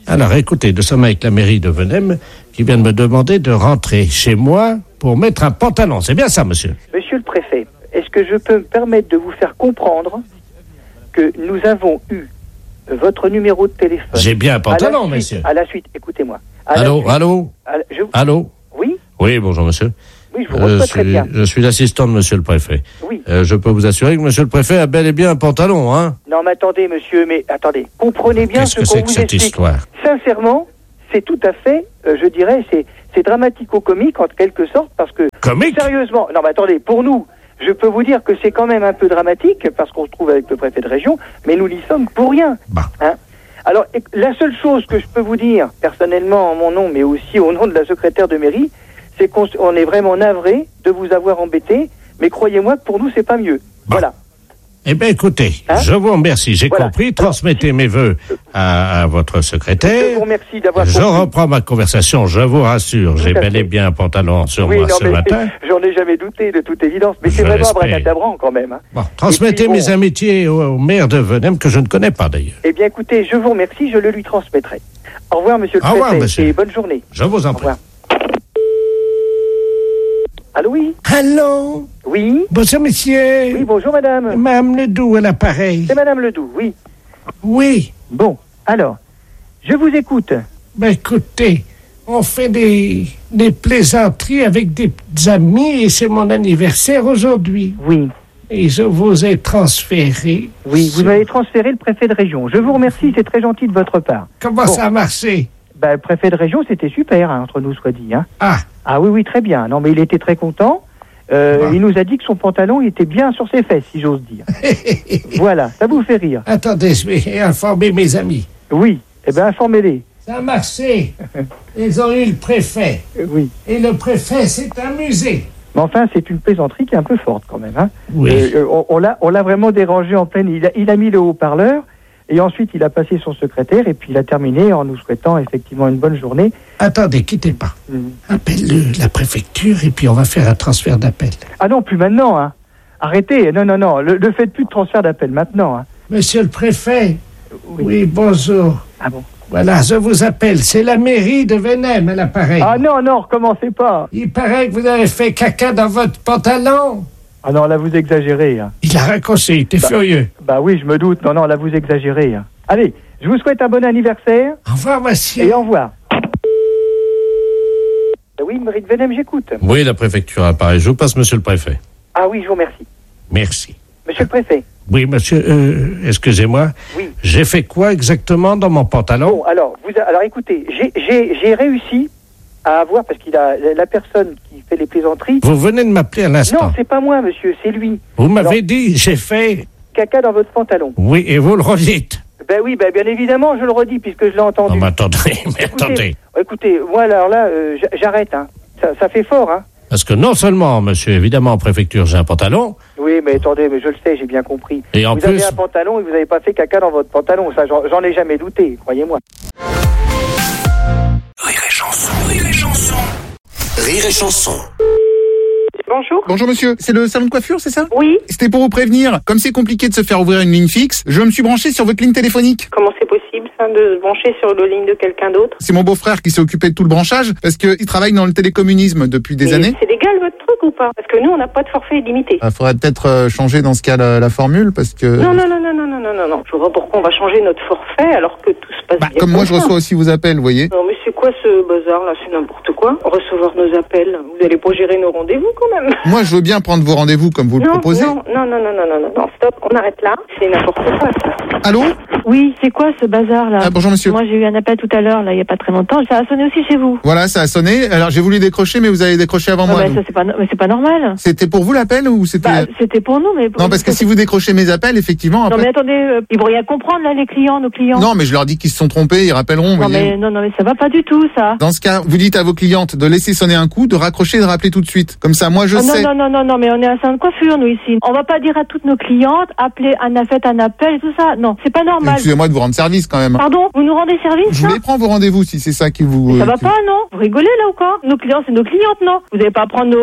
Alors, écoutez, nous sommes avec la mairie de Venem qui vient de me demander de rentrer chez moi pour mettre un pantalon. C'est bien ça, monsieur? Monsieur le préfet, est-ce que je peux me permettre de vous faire comprendre que nous avons eu votre numéro de téléphone? J'ai bien un pantalon, à suite, monsieur. À la suite, écoutez-moi. À allô, suite, allô à la, je... Allô Oui. Oui, bonjour, monsieur. Oui, je vous reçois euh, très suis, bien. Je suis l'assistant de monsieur le préfet. Oui. Euh, je peux vous assurer que monsieur le préfet a bel et bien un pantalon, hein? Non, mais attendez, monsieur, mais attendez. Comprenez bien Qu'est-ce ce que qu'on c'est que vous cette explique. histoire? Sincèrement, c'est tout à fait, euh, je dirais, c'est, c'est dramatico-comique en quelque sorte, parce que... Comique? Sérieusement, non, mais attendez, pour nous, je peux vous dire que c'est quand même un peu dramatique, parce qu'on se trouve avec le préfet de région, mais nous n'y sommes pour rien. Bah. Hein? Alors, la seule chose que je peux vous dire, personnellement, en mon nom, mais aussi au nom de la secrétaire de mairie, c'est qu'on on est vraiment navré de vous avoir embêté, mais croyez-moi que pour nous, c'est pas mieux. Bah. Voilà. Eh bien, écoutez, Hein je vous remercie. J'ai Voilà. compris. Transmettez mes voeux à, à votre Je secrétaire. vous remercie d'avoir Je compris. reprends ma conversation, je vous rassure. J'ai à bel fait. et bien un pantalon sur Oui, moi non, ce mais matin. j'en ai jamais douté, de toute évidence. Mais Je c'est vraiment un l'espère. bracadabran, quand même. Hein. Bon, transmettez Et puis, mes bon. amitiés au, au maire de Venem, que je ne connais pas d'ailleurs. Eh bien, écoutez, je vous remercie, je le lui transmettrai. Au revoir, monsieur le Au revoir, préfet, monsieur. et bonne journée. Je vous en Au prie. revoir. Allô, oui? Allô? Oui? Bonjour, monsieur. Oui, bonjour, madame. Madame Ledoux à l'appareil. C'est madame Ledoux, oui. Oui. Bon, alors, je vous écoute. Ben, écoutez, on fait des, des plaisanteries avec des petits amis et c'est mon anniversaire aujourd'hui. Oui. Et je vous ai transféré. Oui, vous m'avez transféré le préfet de région. Je vous remercie, c'est très gentil de votre part. Comment Bon. ça a marché? Ben, le préfet de région, c'était super, hein, entre nous, soit dit. Hein. Ah. Ah oui, oui, très bien. Non, mais il était très content. Euh, Ah. Il nous a dit que son pantalon il était bien sur ses fesses, si j'ose dire. Voilà, ça vous fait rire. Attendez, je vais informer mes amis. Oui, eh bien, informez-les. Ça a marché. Ils ont eu le préfet. Euh, Oui. Et le préfet s'est amusé. Mais enfin, c'est une plaisanterie qui est un peu forte, quand même. Hein. Oui. Euh, euh, on, on l'a, on l'a vraiment dérangé en pleine... Il a, il a mis le haut-parleur, et ensuite, il a passé son secrétaire, et puis il a terminé en nous souhaitant effectivement une bonne journée. Attendez, quittez pas. Mm. Appelle-le, la préfecture, et puis on va faire un transfert d'appel. Ah non, plus maintenant, hein. Arrêtez, non, non, non, le, le faites plus de transfert d'appel maintenant. Hein. Monsieur le préfet. Oui, bonjour. Ah bon? Voilà, je vous appelle. C'est la mairie de Venem à l'appareil. Ah non, non, recommencez pas. Il paraît que vous avez fait caca dans votre pantalon. Ah non, là, vous exagérez. Hein. Il a raccroché, il était Bah. furieux. Bah oui, je me doute. Non, non, là, vous exagérez. Hein. Allez, je vous souhaite un bon anniversaire. Au revoir, monsieur. Et au revoir. Oui, Marie de Venem, j'écoute. Oui, la préfecture à Paris. Je vous passe, monsieur le préfet. Ah oui, je vous remercie. Merci. Monsieur le préfet. Oui, monsieur, euh, excusez-moi. Oui. J'ai fait quoi exactement dans mon pantalon? Bon, alors, vous a- alors écoutez, j'ai, j'ai, j'ai réussi à avoir, parce qu'il a la personne qui fait les plaisanteries. Vous venez de m'appeler à l'instant. Non, c'est pas moi, monsieur, c'est lui. Vous m'avez Alors, dit, j'ai fait... caca dans votre pantalon. Oui, et vous le redites. Ben oui, ben bien évidemment, je le redis puisque je l'ai entendu. Non, mais attendez, mais Écoutez, attendez. Écoutez, moi alors là, euh, j- j'arrête. Hein. Ça, ça fait fort, hein. Parce que non seulement, monsieur, évidemment, en préfecture, j'ai un pantalon, Oui, mais attendez, mais je le sais, j'ai bien compris. Et en vous plus- avez un pantalon et vous n'avez pas fait caca dans votre pantalon. Ça, j'en, j'en ai jamais douté, croyez-moi. Rire et chanson, rire et chanson. Rire et chanson. Bonjour. Bonjour monsieur, c'est le salon de coiffure, c'est ça? Oui. C'était pour vous prévenir. Comme c'est compliqué de se faire ouvrir une ligne fixe, je me suis branché sur votre ligne téléphonique. Comment c'est possible, ça, de se brancher sur la ligne de quelqu'un d'autre? C'est mon beau-frère qui s'est occupé de tout le branchage parce qu'il travaille dans le télécommunisme depuis des Mais années. c'est légal, votre truc, ou pas? Parce que nous, on n'a pas de forfait illimité. Il faudrait peut-être euh, changer dans ce cas la, la formule parce que... Non, non, non, non, non, non, non, non, non. Je vois pas pourquoi on va changer notre forfait alors que tout se passe bien. Comme moi je ça. reçois aussi vos appels, vous voyez. Non, mais c'est quoi ce bazar-là? C'est n'importe quoi. Recevoir nos appels. Vous allez pas gérer nos rendez-vous, quand même. Moi je veux bien prendre vos rendez-vous comme vous le non, proposez. non, non, non, non, non, non, non, non, stop, on arrête là. C'est n'importe quoi, ça. Allô? Oui, c'est quoi ce bazar-là? Ah, bonjour, monsieur. Moi, j'ai eu un appel tout à l'heure, là, il n'y a pas très longtemps. Ça a sonné aussi chez vous. Voilà, ça a sonné. Alors j'ai voulu décrocher mais vous avez décroché avant Ah moi. bah, vous. ça, c'est pas, no- mais c'est pas normal. C'était pour vous l'appel ou c'était... Bah, c'était pour nous, mais... Non, parce que si vous décrochez mes appels, effectivement... Non, Après... mais attendez, euh, ils vont rien comprendre, là, les clients, nos clients. Non, mais je leur dis qu'ils se sont trompés, ils rappelleront. vous Non, voyez. mais, non, non, mais ça va pas du tout, ça. Dans ce cas, vous dites à vos clientes de laisser sonner un coup, de raccrocher et de rappeler tout de suite. Comme ça, moi, je Ah, sais. non, non, non, non, non, mais on est à salon de coiffure, nous, ici. On va pas dire à toutes nos clientes, appelez, un faites un appel et tout ça. Non, c'est pas normal. Excusez-moi de vous rendre service quand même. Pardon, vous nous rendez service, Je vous là les prends vos rendez-vous si c'est ça qui vous... Ça euh, va qui- pas, non? Vous rigolez, là, ou quoi? Nos clients, c'est nos clientes, non? Vous n'allez pas prendre nos rendez-vous,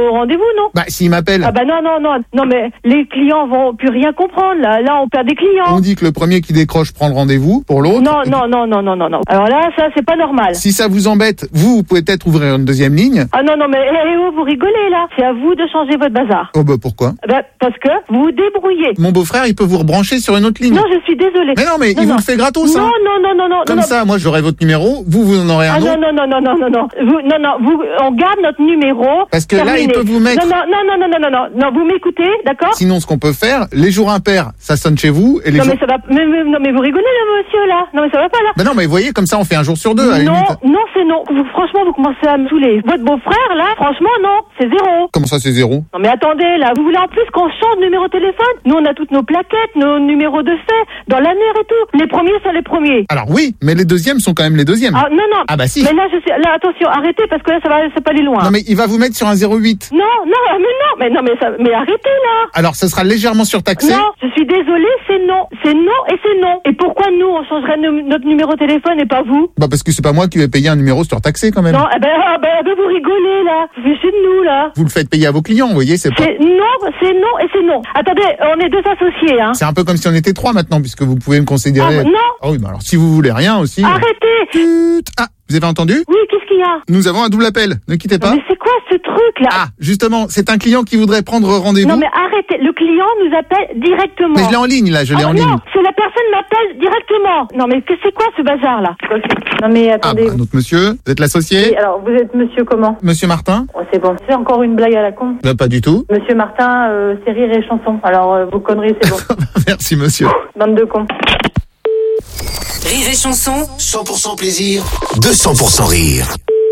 vous, non? Bah, s'il m'appelle. Ah bah non, non, non. Non, mais les clients vont plus rien comprendre, là. Là, on perd des clients. On dit que le premier qui décroche prend le rendez-vous pour l'autre. Non, non, non, non, non, non, non. Alors là, ça, c'est pas normal. Si ça vous embête, vous, vous pouvez peut-être ouvrir une deuxième ligne. Ah non, non, mais eh, eh, oh, vous rigolez, là. C'est à vous de changer votre bazar. Oh bah pourquoi? Bah, parce que vous vous débrouillez. Mon beau-frère, il peut vous rebrancher sur une autre ligne. Non, je suis désolée. Mais non, mais non, il non. vous le fait gratos, Non, hein. non, non, non, non. Comme non, ça, moi, j'aurai votre numéro, vous, vous en aurez un ah, autre. non, non, non, non, non, non, non. Vous, non, non, vous, on garde notre numéro. Parce que là, il terminé. peut vous mettre- Non, non, non, non, non, non, non, non, vous m'écoutez, d'accord? Sinon, ce qu'on peut faire, les jours impairs, ça sonne chez vous, et les Non, jours... mais ça va, mais, mais- non, mais vous rigolez, là, monsieur, là. Non, mais ça va pas, là. Ben non, mais vous voyez, comme ça, on fait un jour sur deux, à la Non, limite. non, c'est non. Vous, franchement, vous commencez à me saouler. Votre beau-frère, là, franchement, non, c'est zéro. Comment ça, c'est zéro? Non, mais attendez, là, vous voulez en plus qu'on change de numéro de téléphone? Nous, on a toutes nos plaquettes, nos numéros de fait, dans l'annuaire et tout. Les premiers sont les premiers. Alors oui, mais les deuxièmes sont quand même les deuxièmes. Ah, non, non. Ah bah si. Mais là, je sais, là, attention, arrêtez, parce que là, ça va, ça va aller loin. Non, mais il va vous mettre sur un zéro huit. Non, non, mais non, mais non, mais ça, mais arrêtez, là. Alors, ça sera légèrement surtaxé. Non, je suis désolée, c'est non. C'est non et c'est non. Et pourquoi nous, on changerait no- notre numéro de téléphone et pas vous? Bah parce que c'est pas moi qui vais payer un numéro surtaxé quand même. Non, eh ben, ah ben, ah ben, vous rigolez, là. Vous fichez de nous, là. Vous le faites payer à vos clients, vous voyez, c'est pas... C'est non, c'est non et c'est non. Attendez, on est deux associés, hein. C'est un peu comme si on était trois maintenant, puisque vous pouvez me considérer... Ah, non. Ah oui, bah alors si vous voulez rien aussi... Arrêtez. Tut. Ah, vous avez entendu? Oui, qu'est-ce qu'il y a? Nous avons un double appel, ne quittez pas. Mais c'est quoi ce truc, là? Ah, justement, c'est un client qui voudrait prendre rendez-vous. Non, mais arrêtez. Le client nous appelle directement. Mais je l'ai en ligne, là, je l'ai Ah, en non, ligne. c'est la personne m'appelle directement. Non, mais que- c'est quoi ce bazar, là? Non mais Ah, attendez. bah, notre monsieur, vous êtes l'associé? Oui, alors vous êtes monsieur comment? Monsieur Martin? Oh, c'est bon. C'est encore une blague à la con. Bah, pas du tout. Monsieur Martin, euh, c'est rire et chanson. Alors euh, vos conneries, c'est bon. Merci, monsieur. Bande de cons. Rire et chanson, cent pour cent plaisir, deux cents pour cent rire.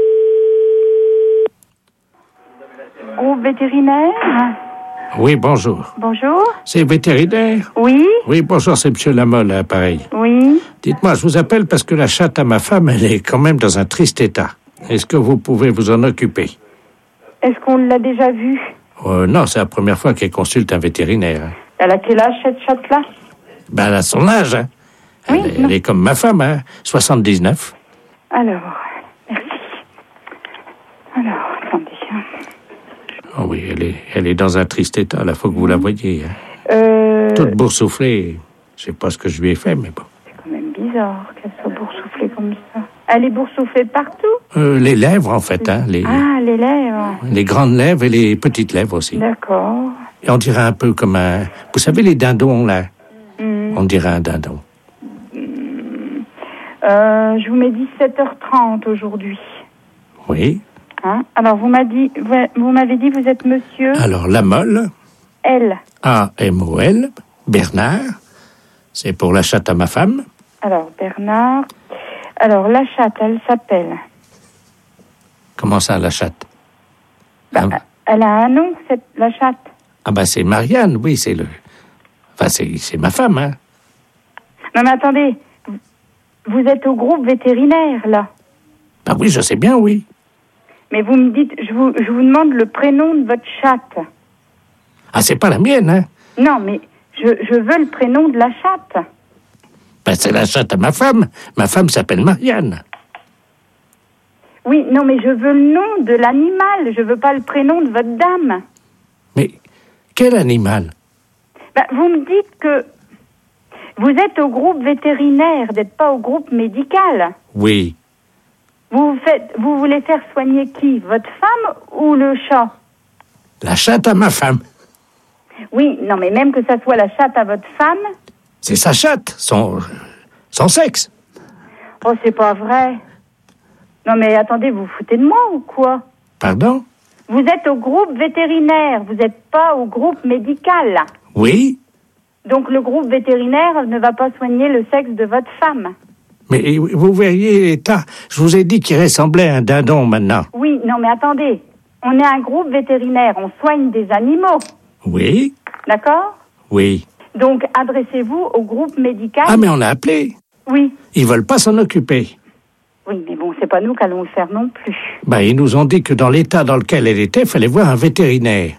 Groupe vétérinaire. Oui, bonjour. Bonjour. C'est vétérinaire? Oui, Oui, bonjour, c'est Monsieur Lamolle, à pareil. oui. Dites-moi, je vous appelle parce que la chatte à ma femme, elle est quand même dans un triste état. Est-ce que vous pouvez vous en occuper? Est-ce qu'on l'a déjà vue? Euh, non, c'est la première fois qu'elle consulte un vétérinaire. hein. Elle a quel âge, cette chatte-là? Ben, elle a son âge, hein. Elle, Oui, est- elle non. est comme ma femme, hein. soixante-dix-neuf. Alors, merci. Alors, attendez. hein. Oh oui, elle est, elle est dans un triste état, là, faut que vous la voyiez. hein. Euh, Toute boursouflée. Je sais pas ce que je lui ai fait, mais bon. c'est quand même bizarre qu'elle soit boursouflée comme ça. Elle est boursouflée partout? Euh, les lèvres, en fait, hein. Les, Ah, les lèvres. les grandes lèvres et les petites lèvres aussi. D'accord. Et on dirait un peu comme un... Vous savez, les dindons, là? Hmm. On dirait un dindon. Euh, je vous mets dix-sept heures trente aujourd'hui. Oui. Hein? Alors, vous m'avez dit, vous, vous m'avez dit, vous êtes monsieur Alors, Lamolle, L. A M O L, Bernard, c'est pour la chatte à ma femme. Alors, Bernard. Alors, la chatte, elle s'appelle. Comment ça, la chatte? Bah, Ah, elle a un nom, cette, la chatte. ah ben, c'est Marianne, oui, c'est le... Enfin, c'est, c'est ma femme, hein. Non, mais attendez. Vous êtes au groupe vétérinaire, là. Ben oui, je sais bien, oui. Mais vous me dites, je vous, je vous demande le prénom de votre chatte. Ah, c'est pas la mienne, hein. Non, mais je, je veux le prénom de la chatte. Ben, c'est la chatte à ma femme. Ma femme s'appelle Marianne. Oui, non, mais je veux le nom de l'animal. Je veux pas le prénom de votre dame. Mais quel animal? Ben, vous me dites que vous êtes au groupe vétérinaire, vous n'êtes pas au groupe médical. Oui. Vous, faites, vous voulez faire soigner qui? Votre femme ou le chat? La chatte à ma femme. Oui, non, mais même que ça soit la chatte à votre femme. C'est sa chatte, son, son sexe. Oh, c'est pas vrai. Non, mais attendez, vous vous foutez de moi ou quoi? Pardon? Vous êtes au groupe vétérinaire, vous n'êtes pas au groupe médical. Oui. Donc le groupe vétérinaire ne va pas soigner le sexe de votre femme. Mais vous verriez l'état. Je vous ai dit qu'il ressemblait à un dindon maintenant. Oui, non, mais attendez. On est un groupe vétérinaire, on soigne des animaux. Oui. D'accord? Oui. Donc adressez-vous au groupe médical. Ah, mais on a appelé. Oui. Ils veulent pas s'en occuper. Oui, mais bon, c'est pas nous qu'allons le faire non plus. Ben, ils nous ont dit que dans l'état dans lequel elle était, il fallait voir un vétérinaire.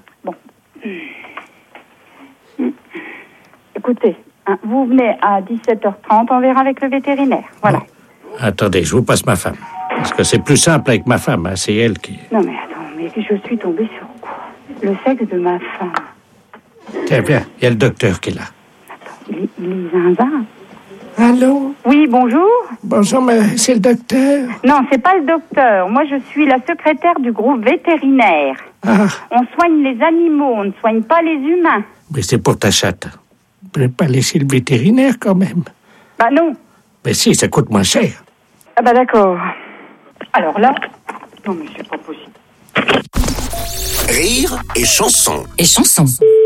Écoutez, hein, vous venez à dix-sept heures trente, on verra avec le vétérinaire. Voilà. Attendez, je vous passe ma femme. Parce que c'est plus simple avec ma femme, hein, c'est elle qui... Non, mais attends, mais je suis tombée sur quoi? Le sexe de ma femme. Tiens, viens, il y a le docteur qui est là. Il est, il est zinzin. Allô? Oui, bonjour. Bonjour, mais c'est le docteur? Non, c'est pas le docteur. Moi, je suis la secrétaire du groupe vétérinaire. Ah. On soigne les animaux, on ne soigne pas les humains. Mais c'est pour ta chatte. Vous ne pouvez pas laisser le vétérinaire, quand même. Bah non. Mais si, ça coûte moins cher. Ah bah d'accord. Alors là... Non, mais c'est pas possible. Rire et chanson. Et chanson.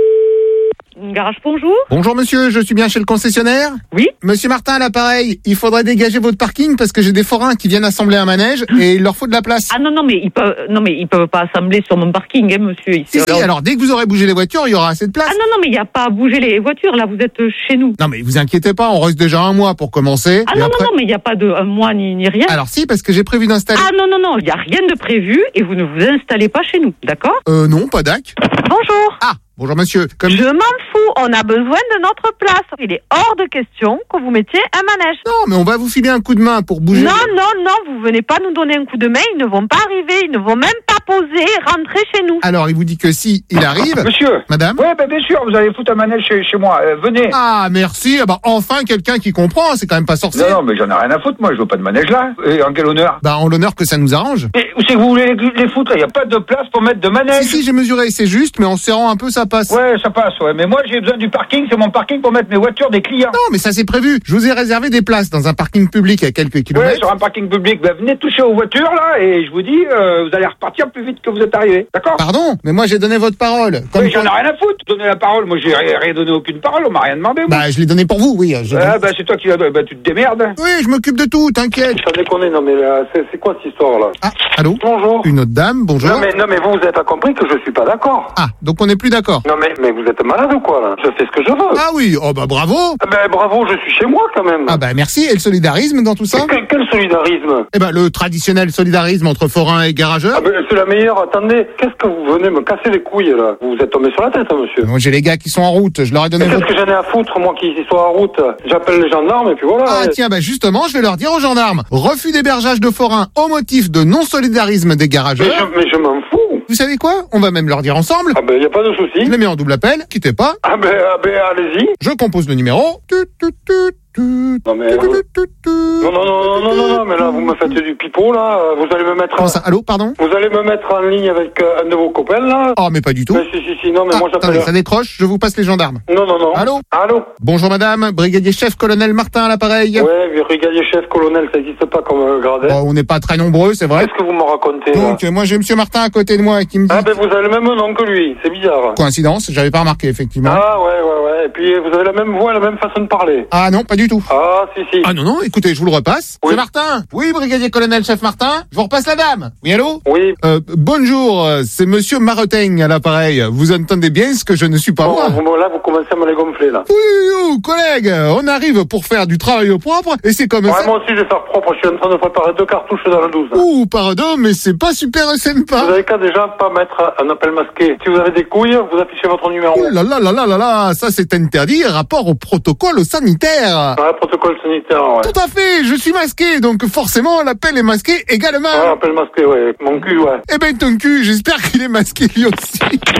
Garage, bonjour. Bonjour monsieur, je suis bien chez le concessionnaire? Oui. Monsieur Martin à l'appareil, il faudrait dégager votre parking parce que j'ai des forains qui viennent assembler un manège et il leur faut de la place. Ah non, non, mais ils peuvent, non, mais ils peuvent pas assembler sur mon parking, hein, monsieur. Ici. Si, si, alors dès que vous aurez bougé les voitures, il y aura assez de place. Ah non, non, mais il n'y a pas à bouger les voitures, là, vous êtes chez nous. Non mais vous inquiétez pas, on reste déjà un mois pour commencer. Ah non, après... non, non, mais il n'y a pas de un mois ni, ni rien. Alors si, parce que j'ai prévu d'installer... Ah non, non, non, il n'y a rien de prévu et vous ne vous installez pas chez nous, d'accord? Euh non, pas d'ac. Bonjour. Ah, bonjour monsieur. Comme... Je m'en fous, on a besoin de notre place. Il est hors de question que vous mettiez un manège. Non, mais on va vous filer un coup de main pour bouger. Non, non, non, vous venez pas nous donner un coup de main, ils ne vont pas arriver, ils ne vont même pas poser, rentrer chez nous. Alors, il vous dit que si, il arrive... Monsieur. Madame. Oui, ben bien sûr, vous allez foutre un manège chez, chez moi, euh, venez. Ah, merci, ah bah enfin quelqu'un qui comprend, c'est quand même pas sorcier. Non, non, mais j'en ai rien à foutre, moi, je veux pas de manège là. Et en quel honneur? Bah, en l'honneur que ça nous arrange. Et où c'est que vous voulez les, les foutre? Il n'y a pas de place pour mettre de manège. Si, si, j'ai mesuré, c'est juste, mais en serrant un peu, ça passe. Ouais, ça passe, ouais, mais moi, j'ai besoin du parking, c'est mon parking pour mettre mes voitures des clients. Non, mais ça c'est prévu. Je vous ai réservé des places dans un parking public à quelques kilomètres. Ouais, sur un parking public. Ben, venez toucher aux voitures, là, et je vous dis, euh, vous allez repartir plus vite que vous êtes arrivé. D'accord? Pardon? Mais moi, j'ai donné votre parole. Comme oui, j'en ai rien à foutre. Donner la parole. Moi, j'ai rien donné aucune parole. On m'a rien demandé, moi. Bah, je l'ai donné pour vous, oui. Ah, bah, c'est toi qui l'as donné. Bah, tu te démerdes. Oui, je m'occupe de tout, t'inquiète. Ça déconne, non, mais euh, c'est quoi cette histoire, là? Ah, allô? Bonjour. Une autre dame, bonjour. Non, mais, non, mais vous, vous avez pas compris que je suis pas d'accord. Ah, donc on n'est plus d'accord. Non, mais, mais vous êtes malade ou quoi, là? Je fais ce que je veux. Ah oui, oh bah bravo. Ah ben bravo, je suis chez moi, quand même. Ah bah merci, et le solidarisme dans tout ça? Quel, quel solidarisme? Eh ben le traditionnel solidarisme entre forains et garageurs. Ah ben c'est la meilleure, attendez, qu'est-ce que vous venez me casser les couilles, là? Vous vous êtes tombé sur la tête, hein, monsieur? Moi j'ai les gars qui sont en route, je leur ai donné... Qu'est-ce votre... que j'en ai à foutre, moi, qui soient en route? J'appelle les gendarmes, et puis voilà. Ah ouais. tiens, bah justement, je vais leur dire aux gendarmes, refus d'hébergeage de forains au motif de non-solidarisme des garageurs. Mais je, mais je m'en fous. Vous savez quoi? On va même leur dire ensemble. Ah ben y a pas de souci. Je les mets en double appel, quittez pas. Ah ben, ah ben allez-y. Je compose le numéro. Tut, tut, tut, tut. Non mais... Vous... Non, non, non, non, non, non, mais là, vous me faites du pipeau, là. Vous allez me mettre... Comment ça? Allô, pardon? Vous allez me mettre en ligne avec euh, un de vos copains, là. Oh, mais pas du tout. Mais si, si, si, non, mais ah, moi, j'appelle... Attendez, ça décroche, je vous passe les gendarmes. Non, non, non. Allô? Allô? Bonjour madame, brigadier chef colonel Martin à l'appareil. Ouais, brigadier chef colonel, ça n'existe pas comme euh, gradé. Bon, on n'est pas très nombreux, c'est vrai. Qu'est-ce que vous me racontez, là? Donc, euh, moi j'ai monsieur Martin à côté de moi qui me dit... Ah ben, vous avez le même nom que lui, c'est bizarre. Coïncidence, j'avais pas remarqué, effectivement. Ah, ouais, ouais, ouais, et puis vous avez la même voix, la même façon de parler. Ah non, pas du tout. Ah, si, si. Ah non, non, écoutez, je vous le repasse. Oui. C'est Martin. Oui, brigadier colonel chef Martin. Je vous repasse la dame. Oui, allô? Oui. Euh, bonjour, euh, c'est monsieur Maretaigne à l'appareil. Vous entendez bien ce que je ne suis pas bon, moi? Vous, là, vous commencez à me les gonfler, là. Oui, oui, oui, collègue, on arrive pour faire du travail au propre, et c'est comme ouais, ça... moi aussi, je vais faire propre. Je suis en train de préparer deux cartouches dans le douze. Ouh, pardon, mais c'est pas super sympa. Vous avez qu'à déjà pas mettre un appel masqué. Si vous avez des couilles, vous affichez votre numéro. Oh là là là là là là, ça c'est interdit, rapport au protocole sanitaire. Ah, protocole sanitaire, ouais. Tout à fait, je suis masqué, donc forcément l'appel est masqué également. Ah, appel masqué, ouais. Mon cul, ouais. Eh ben ton cul, j'espère qu'il est masqué lui aussi.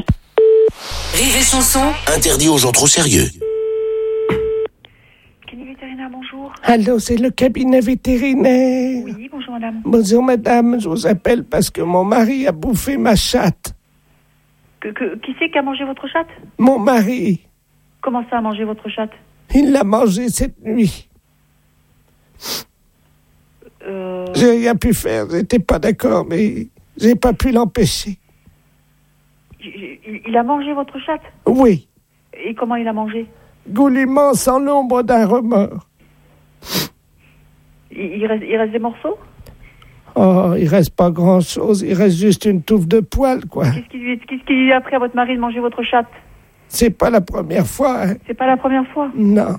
Rire et chanson. Interdit aux gens trop sérieux. Cabinet vétérinaire, bonjour. Allô, c'est le cabinet vétérinaire. Oui, bonjour madame. Bonjour madame, je vous appelle parce que mon mari a bouffé ma chatte. Que, que, qui c'est qui a mangé votre chatte? Mon mari. Comment ça a mangé votre chatte? Il l'a mangée cette nuit. Euh... J'ai rien pu faire, j'étais pas d'accord, mais j'ai pas pu l'empêcher. Il, il a mangé votre chatte? Oui. Et comment il a mangé? Goulûment, sans l'ombre d'un remords. Il, il, reste, il reste des morceaux? Oh, il reste pas grand-chose, il reste juste une touffe de poils, quoi. Qu'est-ce qui lui, qu'est-ce qui lui a appris à votre mari de manger votre chatte? C'est pas la première fois, hein. C'est pas la première fois? Non.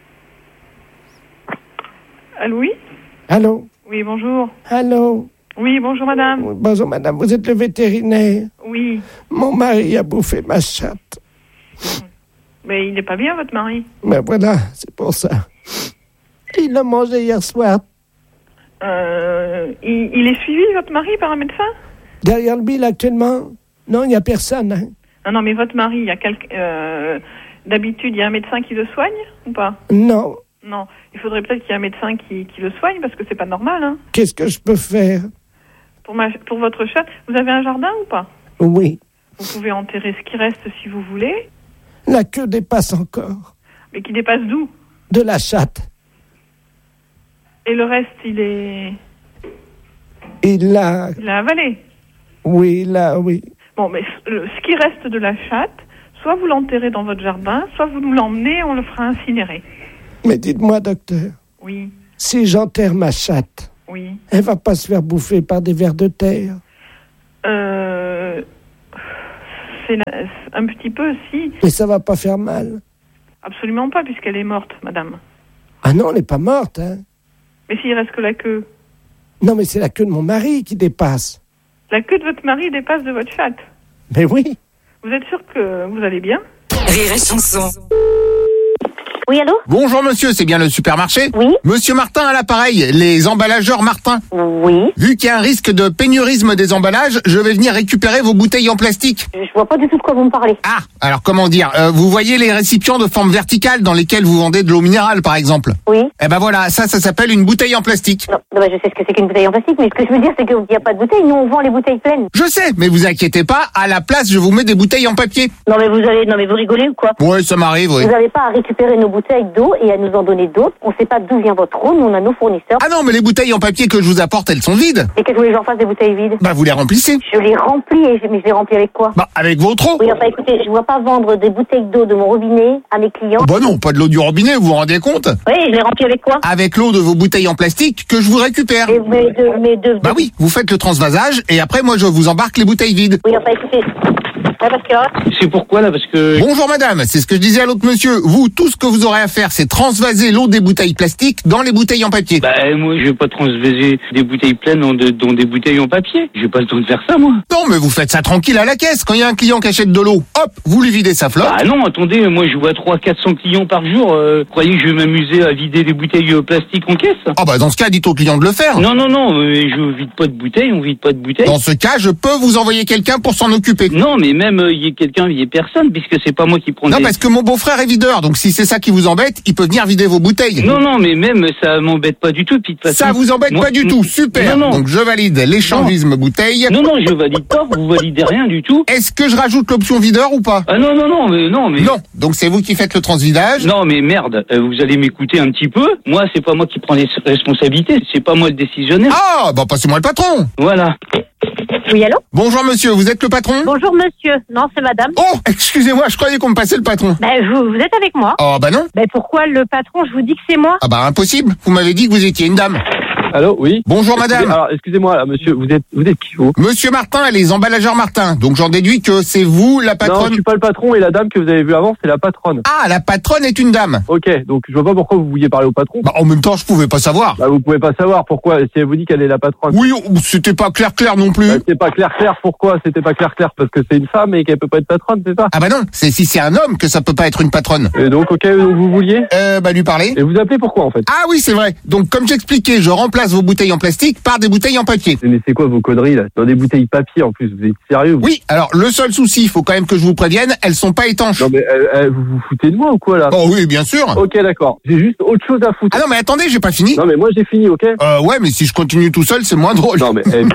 Allô, oui? Allô? Oui, bonjour. Allô? Oui, bonjour madame. Oui, bonjour madame, vous êtes le vétérinaire? Oui. Mon mari a bouffé ma chatte. Mais il n'est pas bien, votre mari? Ben voilà, c'est pour ça. Il l'a mangé hier soir. Euh, il, il est suivi, votre mari, par un médecin? Derrière le bille actuellement? Non, il n'y a personne. Hein. Non, non, mais votre mari, il y a quelqu'un... Euh, d'habitude, il y a un médecin qui le soigne ou pas? Non. Non, il faudrait peut-être qu'il y ait un médecin qui, qui le soigne parce que c'est pas normal. Hein. Qu'est-ce que je peux faire? Pour, ma, pour votre chatte, vous avez un jardin ou pas? Oui. Vous pouvez enterrer ce qui reste si vous voulez. La queue dépasse encore. Mais qui dépasse d'où? De la chatte. Et le reste, il est... Il l'a... Il l'a avalé. Oui, là, oui. Bon, mais le, ce qui reste de la chatte, soit vous l'enterrez dans votre jardin, soit vous nous l'emmenez, on le fera incinérer. Mais dites-moi, docteur. Oui. Si j'enterre ma chatte, oui. Elle va pas se faire bouffer par des vers de terre? Euh... C'est la... un petit peu, si. Mais ça va pas faire mal? Absolument pas, puisqu'elle est morte, madame. Ah non, elle n'est pas morte, hein. Mais s'il reste que la queue? Non, mais c'est la queue de mon mari qui dépasse. La queue de votre mari dépasse de votre chatte? Mais oui. Vous êtes sûr que vous allez bien? Rire et chanson. Oui, allô? Bonjour monsieur, c'est bien le supermarché? Oui. Monsieur Martin à l'appareil, les emballageurs Martin. Oui. Vu qu'il y a un risque de pénurisme des emballages, je vais venir récupérer vos bouteilles en plastique. Je vois pas du tout de quoi vous me parlez. Ah, alors comment dire, euh, vous voyez les récipients de forme verticale dans lesquels vous vendez de l'eau minérale par exemple? Oui. Eh ben voilà, ça, ça s'appelle une bouteille en plastique. Non, non bah je sais ce que c'est qu'une bouteille en plastique, mais ce que je veux dire c'est qu'il n'y a pas de bouteille, nous on vend les bouteilles pleines. Je sais, mais vous inquiétez pas, à la place je vous mets des bouteilles en papier. Non mais vous allez, non mais vous rigolez ou quoi? Ouais, ça m'arrive, oui. Vous n'avez pas à récupérer nos bouteilles d'eau et à nous en donner d'autres. On sait pas d'où vient votre eau, nous on a nos fournisseurs. Ah non, mais les bouteilles en papier que je vous apporte, elles sont vides. Et qu'est-ce que vous voulez que j'en fasse des bouteilles vides? Bah vous les remplissez. Je les remplis, et je, mais je les remplis avec quoi? Bah avec votre eau. Oui, enfin écoutez, je vois pas vendre des bouteilles d'eau de mon robinet à mes clients. Bah non, pas de l'eau du robinet, vous vous rendez compte? Oui, je les remplis avec quoi? Avec l'eau de vos bouteilles en plastique que je vous récupère. Et mais de, mais de, de... Bah oui, vous faites le transvasage et après moi je vous embarque les bouteilles vides. Oui, enfin écoutez... Ouais, parce que là... C'est pourquoi là parce que... Bonjour madame, c'est ce que je disais à l'autre monsieur. Vous, tout ce que vous aurez à faire, c'est transvaser l'eau des bouteilles plastiques dans les bouteilles en papier. Bah moi je vais pas transvaser des bouteilles pleines dans, de, dans des bouteilles en papier. J'ai pas le temps de faire ça moi. Non mais vous faites ça tranquille à la caisse. Quand il y a un client qui achète de l'eau, hop, vous lui videz sa flotte. Ah non, attendez, moi je vois trois cents à quatre cents clients par jour. Euh, croyez que je vais m'amuser à vider des bouteilles euh, plastiques en caisse? Ah bah dans ce cas, dites au client de le faire. Non, non, non, euh, je vide pas de bouteilles, on vide pas de bouteilles. Dans ce cas, je peux vous envoyer quelqu'un pour s'en occuper. Non, mais même il euh, y a quelqu'un, il y a personne, puisque c'est pas moi qui prends Non, des... parce que mon beau-frère est videur, donc si c'est ça qui vous embête, il peut venir vider vos bouteilles. Non, non, mais même ça m'embête pas du tout. Puis de toute façon, ça vous embête moi, pas du tout, super. Non, non. Donc je valide l'échangisme bouteille. Non, non, je valide pas, vous validez rien du tout. Est-ce que je rajoute l'option videur ou pas? Ah non, non, non, mais non, mais... Non, donc c'est vous qui faites le transvidage? Non, mais merde, euh, vous allez m'écouter un petit peu. Moi, c'est pas moi qui prends les responsabilités, c'est pas moi le décisionnaire. Ah, bah passez-moi le patron. Voilà. Oui, allô? Bonjour monsieur, vous êtes le patron? Bonjour monsieur, non c'est madame. Oh, excusez-moi, je croyais qu'on me passait le patron. Ben vous, vous êtes avec moi. Oh bah non. Ben pourquoi le patron, je vous dis que c'est moi? Ah bah impossible, vous m'avez dit que vous étiez une dame. Allô, oui. Bonjour madame. Excusez, alors excusez-moi, là, monsieur, vous êtes vous êtes qui vous? Monsieur Martin et les emballageurs Martin. Donc j'en déduis que c'est vous la patronne. Non, je suis pas le patron et la dame que vous avez vue avant, c'est la patronne. Ah, la patronne est une dame. Ok, donc je vois pas pourquoi vous vouliez parler au patron. Bah en même temps, je pouvais pas savoir. Bah vous pouvez pas savoir pourquoi si elle vous dit qu'elle est la patronne. Oui, c'était pas clair clair non plus. Bah, c'était pas clair clair pourquoi? C'était pas clair clair parce que c'est une femme et qu'elle peut pas être patronne, c'est ça? Ah bah non, c'est si c'est un homme que ça peut pas être une patronne. Et donc ok, donc vous vouliez? Euh bah lui parler. Et vous appelez pourquoi en fait? Ah oui, c'est vrai. Donc comme j'expliquais, je remplace vos bouteilles en plastique par des bouteilles en papier. Mais c'est quoi vos conneries là? Dans des bouteilles papier en plus, vous êtes sérieux vous? Oui, alors le seul souci, il faut quand même que je vous prévienne, elles sont pas étanches. Non mais euh, euh, vous vous foutez de moi ou quoi là? Oh oui, bien sûr. Ok d'accord, j'ai juste autre chose à foutre. Ah non mais attendez, j'ai pas fini. Non mais moi j'ai fini, ok? Euh ouais, mais si je continue tout seul, c'est moins drôle. Non mais... Eh...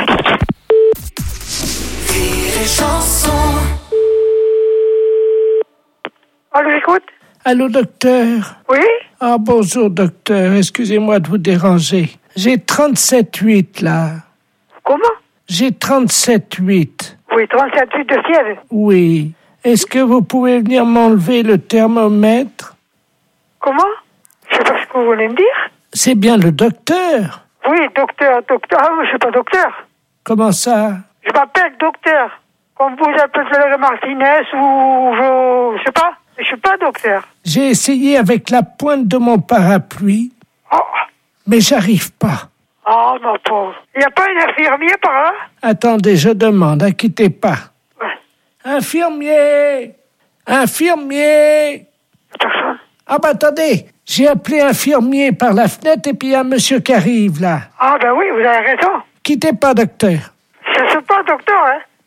Allô, j'écoute? Allô, docteur? Oui? Ah, bonjour, docteur. Excusez-moi de vous déranger. J'ai trente-sept huit, là. Comment? J'ai trente-sept huit. Oui, trente-sept huit de fièvre. Oui. Est-ce que vous pouvez venir m'enlever le thermomètre? Comment? Je sais pas ce que vous voulez me dire. C'est bien le docteur. Oui, docteur, docteur. Ah, je suis pas docteur. Comment ça? Je m'appelle docteur. Comme vous appelez Martinez ou je, je sais pas. Je suis pas docteur. J'ai essayé avec la pointe de mon parapluie, oh. mais j'arrive pas. Oh, ma pauvre. Il n'y a pas un infirmier par là? Attendez, je demande, inquiétez pas. Ouais. Infirmier! Infirmier! Personne. Ah bah attendez, j'ai appelé infirmier par la fenêtre et puis il y a un monsieur qui arrive là. Ah ben oui, vous avez raison. Quittez pas, docteur. Je suis pas docteur, hein.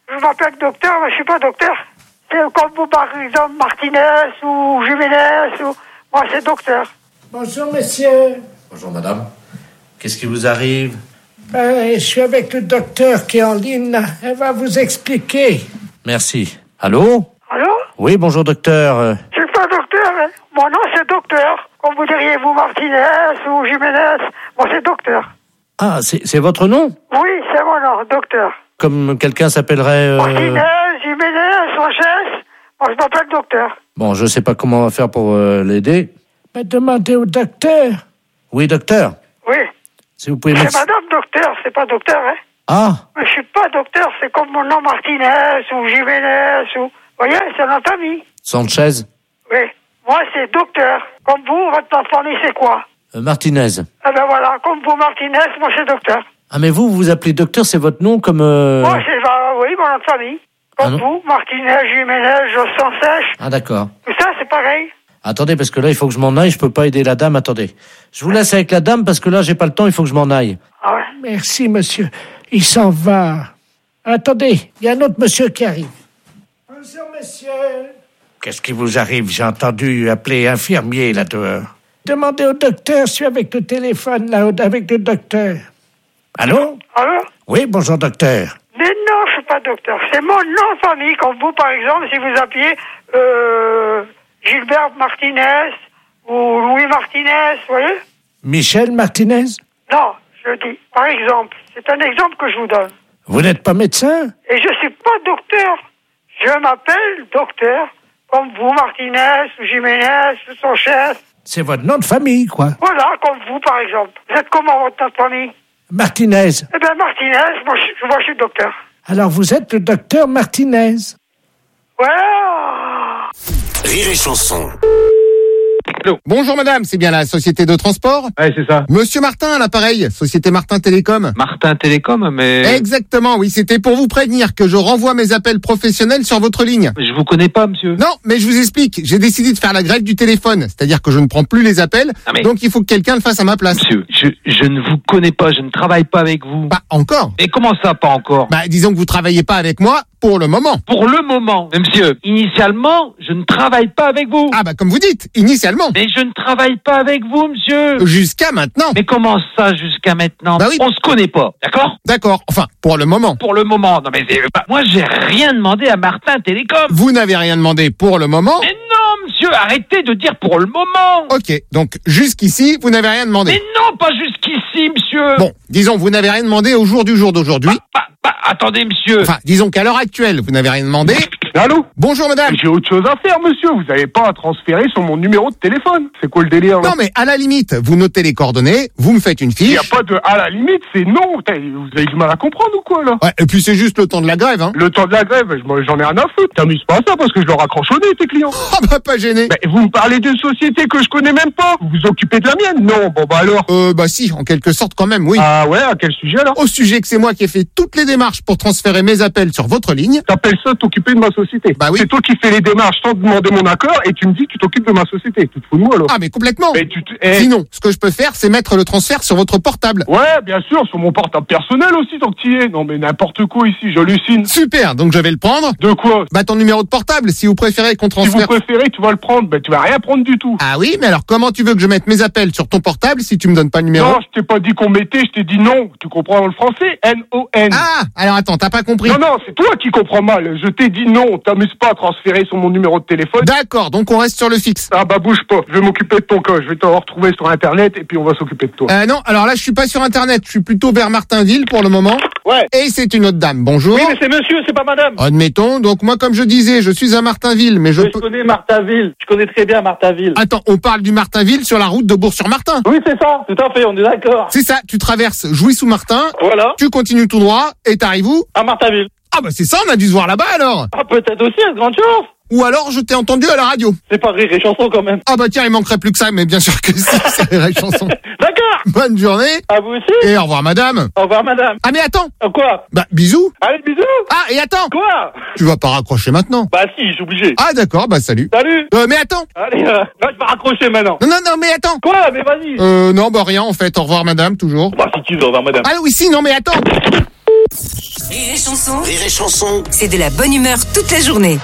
Je m'appelle docteur, mais je suis pas docteur. C'est comme vous, par exemple, Martinez ou Jiménez ou... Moi, c'est docteur. Bonjour, monsieur. Bonjour, madame. Qu'est-ce qui vous arrive? Ben, je suis avec le docteur qui est en ligne, là. Elle va vous expliquer. Merci. Allô? Allô? Oui, bonjour, docteur. Je suis pas docteur, hein. Mon nom, c'est docteur. Comme vous diriez, vous, Martinez ou Jiménez. Moi, c'est docteur. Ah, c'est, c'est votre nom? Oui, c'est mon nom, docteur. Comme quelqu'un s'appellerait... Euh... Martinez, Jiménez, Sanchez. Moi, je m'appelle docteur. Bon, je sais pas comment on va faire pour euh, l'aider. Ben, demandez au docteur. Oui, docteur. Oui. Si vous pouvez C'est m'ex- madame docteur, c'est pas docteur, hein. Ah, Mais je suis pas docteur, c'est comme mon nom Martinez ou Jiménez ou... Vous voyez, c'est notre famille. Sanchez. Oui. Moi, c'est docteur. Comme vous, votre famille, c'est quoi? Euh, Martinez. Eh ben voilà, comme vous, Martinez, moi, c'est docteur. Ah, mais vous, vous vous appelez docteur, c'est votre nom comme... Euh... Moi, c'est, bah, oui, mon nom de famille. Comme Ah, vous, Martinez, Jiménez, Jossan Sèche. Ah, d'accord. Tout ça, c'est pareil. Attendez, parce que là, il faut que je m'en aille, je peux pas aider la dame, attendez. Je vous laisse avec la dame, parce que là, j'ai pas le temps, il faut que je m'en aille. Ah ouais. Merci, monsieur. Il s'en va. Attendez, il y a un autre monsieur qui arrive. Bonjour, monsieur. Qu'est-ce qui vous arrive? J'ai entendu appeler infirmier, là, dehors. Demandez au docteur, je suis avec le téléphone, là, avec le docteur. Allô? Allô? Oui, bonjour, docteur. Mais non, je suis pas docteur. C'est mon nom de famille, comme vous, par exemple, si vous appuyez euh, Gilbert Martinez ou Louis Martinez, vous voyez? Michel Martinez? Non, je dis, par exemple. C'est un exemple que je vous donne. Vous n'êtes pas médecin? Et je suis pas docteur. Je m'appelle docteur, comme vous, Martinez, ou Jiménez, ou Sanchez. C'est votre nom de famille, quoi. Voilà, comme vous, par exemple. Vous êtes comment, votre nom de famille? Martinez. Eh bien, Martinez, moi je, moi, je suis docteur. Alors, vous êtes le docteur Martinez. Ouais. Rire et chanson. Bonjour madame, c'est bien la société de transport? Ouais, c'est ça. Monsieur Martin à l'appareil, société Martin Télécom. Martin Télécom, mais... Exactement, oui, c'était pour vous prévenir que je renvoie mes appels professionnels sur votre ligne. Je vous connais pas, monsieur. Non, mais je vous explique, j'ai décidé de faire la grève du téléphone, c'est-à-dire que je ne prends plus les appels, Ah, mais- donc il faut que quelqu'un le fasse à ma place. Monsieur, je, je ne vous connais pas, je ne travaille pas avec vous. Pas encore. Et comment ça, pas encore? Bah, disons que vous travaillez pas avec moi pour le moment. Pour le moment. Mais monsieur, initialement, je ne travaille pas avec vous. Ah bah comme vous dites, initialement. Mais je ne travaille pas avec vous, monsieur. Jusqu'à maintenant. Mais comment ça, jusqu'à maintenant? Bah oui. On se connaît pas, d'accord? D'accord, enfin, pour le moment. Pour le moment. Non, mais c'est- bah, moi, j'ai rien demandé à Martin Télécom. Vous n'avez rien demandé pour le moment. Mais non, monsieur, arrêtez de dire pour le moment. Ok, donc jusqu'ici, vous n'avez rien demandé. Mais non, pas jusqu'ici, monsieur. Bon, disons, vous n'avez rien demandé au jour du jour d'aujourd'hui. Bah, bah, attendez, monsieur. Enfin, disons qu'à l'heure actuelle, vous n'avez rien demandé. Allô? Bonjour madame. J'ai autre chose à faire, monsieur. Vous n'avez pas à transférer sur mon numéro de téléphone. C'est quoi le délire, là? Non mais à la limite, vous notez les coordonnées, vous me faites une Il fiche. n'y a pas de... À la limite, c'est non. Putain, vous avez du mal à comprendre ou quoi, là? Ouais, et puis c'est juste le temps de la grève, hein. Le temps de la grève, je m'en- j'en ai rien à foutre. T'amuses pas à ça parce que je leur raccroche au nez, tes clients. Ah bah pas gêné. Mais vous me parlez d'une société que je connais même pas. Vous vous occupez de la mienne? Non, bon bah alors. Euh bah si, en quelque sorte quand même, oui. Ah ouais, à quel sujet, alors? Au sujet que c'est moi qui ai fait toutes les démarches pour transférer mes appels sur votre ligne. T'appelles ça t'occuper de ma société? Bah oui. C'est toi qui fais les démarches sans demander mon accord et tu me dis que tu t'occupes de ma société. Tu te fous de moi, alors? Ah mais complètement. Mais tu te- eh. Sinon, ce que je peux faire, c'est mettre le transfert sur votre portable. Ouais, bien sûr, sur mon portable personnel aussi, tant que t'y es. Non mais n'importe quoi ici, j'hallucine. Super, donc je vais le prendre. De quoi? Bah ton numéro de portable, si vous préférez qu'on Si vous transfère. préférez, tu vas le prendre. Ben, tu vas rien prendre du tout. Ah oui, mais alors comment tu veux que je mette mes appels sur ton portable si tu me donnes pas le numéro? Non, je t'ai pas dit qu'on mettait, je t'ai dit non. Tu comprends le français? N O N. Ah, alors attends, t'as pas compris. Non, non, c'est toi qui comprends mal. Je t'ai dit non. T'amuses pas à transférer sur mon numéro de téléphone. D'accord, donc on reste sur le fixe. Ah bah bouge pas. Je vais m'occuper de ton cas. Je vais te retrouver sur Internet et puis on va s'occuper de toi. Euh, non, alors là, je suis pas sur Internet. Je suis plutôt vers Martinville pour le moment. Ouais. Et c'est une autre dame. Bonjour. Oui, mais c'est monsieur, c'est pas madame. Admettons. Donc moi, comme je disais, je suis à Martinville, mais je Oui, peux... je connais Martinville. Je connais très bien Martinville. Attends, on parle du Martinville sur la route de Bourg-sur-Martin. Oui, c'est ça, tout à fait, on est d'accord. C'est ça, tu traverses Jouy-sous-Martin, Voilà. tu continues tout droit, et t'arrives où? À Martinville. Ah bah c'est ça, on a dû se voir là-bas alors. Ah, peut-être aussi, à grande chance. Ou alors je t'ai entendu à la radio. C'est pas rire et chanson quand même. Ah bah tiens, il manquerait plus que ça, mais bien sûr que si, c'est la chanson. D'accord. Bonne journée. À vous aussi. Et au revoir madame. Au revoir, madame. Ah mais attends. Euh, Quoi? Bah bisous. Allez, bisous. Ah et attends. Quoi? Tu vas pas raccrocher maintenant. Bah si, je suis obligé. Ah d'accord, bah salut. Salut. Euh mais attends. Allez, euh, là, je vais raccrocher maintenant. Non non non mais attends. Quoi? Mais vas-y. Euh non bah rien en fait, au revoir madame toujours. Bah si tu veux, au revoir, madame. Ah oui si non mais attends. Rire et chanson. Rire et chanson. C'est de la bonne humeur toute la journée.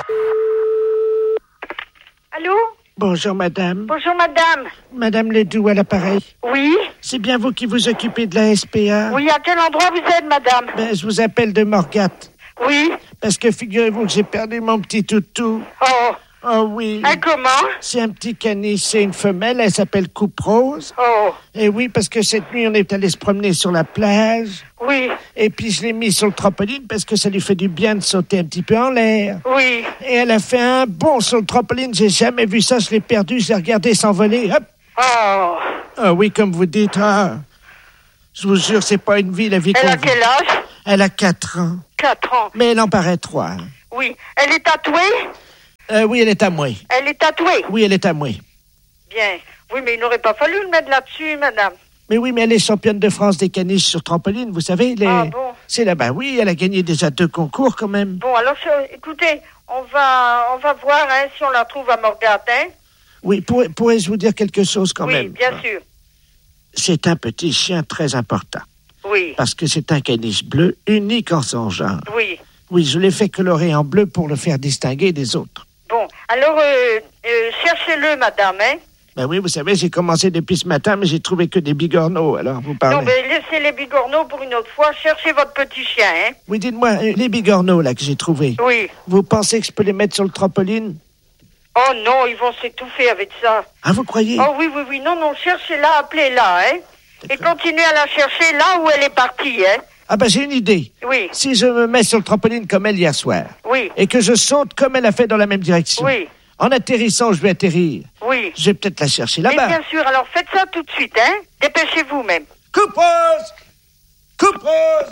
Allô? Bonjour, madame. Bonjour, madame. Madame Ledoux à l'appareil. Oui? C'est bien vous qui vous occupez de la S P A? Oui, à quel endroit vous êtes, madame? Ben, je vous appelle de Morgat. Oui? Parce que figurez-vous que j'ai perdu mon petit toutou. Oh. Oh oui. Ah, comment? C'est un petit caniche, c'est une femelle, elle s'appelle Coupe Rose. Oh. Et oui, parce que cette nuit, on est allé se promener sur la plage. Oui. Et puis, je l'ai mis sur le trampoline parce que ça lui fait du bien de sauter un petit peu en l'air. Oui. Et elle a fait un bond sur le trampoline, j'ai jamais vu ça, je l'ai perdu, je l'ai regardé s'envoler, hop. Oh. Ah oui, comme vous dites, ah. Je vous jure, c'est pas une vie, la vie qu'on Elle a vit. quel âge? Elle a quatre ans. Quatre ans. Mais elle en paraît trois. Oui. Elle est tatouée? Euh, oui, elle est à moi. Elle est tatouée? Oui, elle est à moi. Bien. Oui, mais il n'aurait pas fallu le mettre là-dessus, madame. Mais oui, mais elle est championne de France des caniches sur trampoline, vous savez. Les... Ah bon? C'est là-bas, oui, elle a gagné déjà deux concours quand même. Bon, alors, je- écoutez, on va, on va voir hein, si on la trouve à Morgat, hein? Oui, pour- pourrais-je vous dire quelque chose quand oui, même? bien sûr. C'est un petit chien très important. Oui. Parce que c'est un caniche bleu, unique en son genre. Oui. Oui, je l'ai fait colorer en bleu pour le faire distinguer des autres. Bon, alors, euh, euh, cherchez-le, madame, hein? Ben oui, vous savez, j'ai commencé depuis ce matin, mais j'ai trouvé que des bigorneaux, alors vous parlez. Non, mais laissez les bigorneaux pour une autre fois. Cherchez votre petit chien, hein? Oui, dites-moi, euh, les bigorneaux, là, que j'ai trouvés. Oui. Vous pensez que je peux les mettre sur le trampoline? Oh non, ils vont s'étouffer avec ça. Ah, vous croyez? Oh oui, oui, oui. Non, non, cherchez-la, appelez-la, hein? Et continuez à la chercher là où elle est partie, hein? Ah ben j'ai une idée. Oui. Si je me mets sur le trampoline comme elle hier soir, Oui. et que je saute comme elle a fait dans la même direction, Oui. en atterrissant, je vais atterrir. Oui. Je vais peut-être la chercher Mais là-bas. bien sûr, alors faites ça tout de suite, hein? Dépêchez-vous même. Coupe rose! Coupe rose!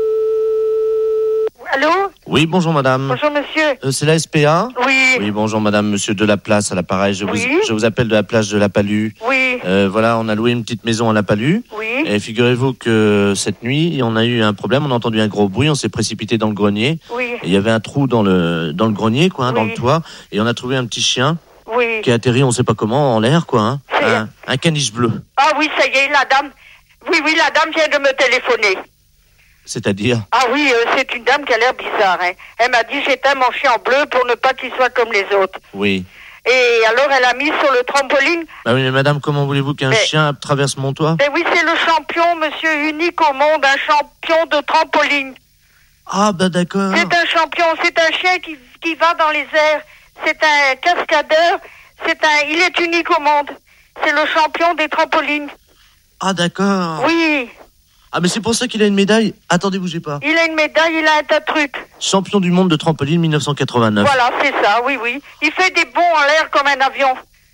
Allô? Oui, bonjour madame. Bonjour, monsieur. Euh, c'est la S P A? Oui. Oui, bonjour madame, monsieur Delaplace à l'appareil. Je, Oui. vous, je vous appelle de la plage de la Palue. Oui. Euh, voilà, on a loué une petite maison à la Palue. Oui. Et figurez-vous que cette nuit, on a eu un problème, on a entendu un gros bruit, on s'est précipité dans le grenier. Oui. Et il y avait un trou dans le, dans le grenier, quoi, hein, Oui. dans le toit. Et on a trouvé un petit chien Oui. qui a atterri, on sait pas comment, en l'air, quoi. Hein. Un, un caniche bleu. Ah oui, ça y est, la dame. Oui, oui, la dame vient de me téléphoner. C'est-à-dire? Ah oui, euh, c'est une dame qui a l'air bizarre, hein. Elle m'a dit j'éteins mon chien en bleu pour ne pas qu'il soit comme les autres. Oui. Et alors elle a mis sur le trampoline. Bah oui, mais madame, comment voulez-vous qu'un Mais- chien traverse mon toit? Mais oui, c'est le champion, monsieur unique au monde, un champion de trampoline. Ah, bah d'accord. C'est un champion, c'est un chien qui, qui va dans les airs. C'est un cascadeur. C'est un, il est unique au monde. C'est le champion des trampolines. Ah, d'accord. Oui, Ah, mais c'est pour ça qu'il a une médaille. Attendez, bougez pas. il a une médaille, il a un tas de trucs. Champion du monde de trampoline mille neuf cent quatre-vingt-neuf. Voilà, c'est ça, oui, oui. Il fait des bonds en l'air comme un avion.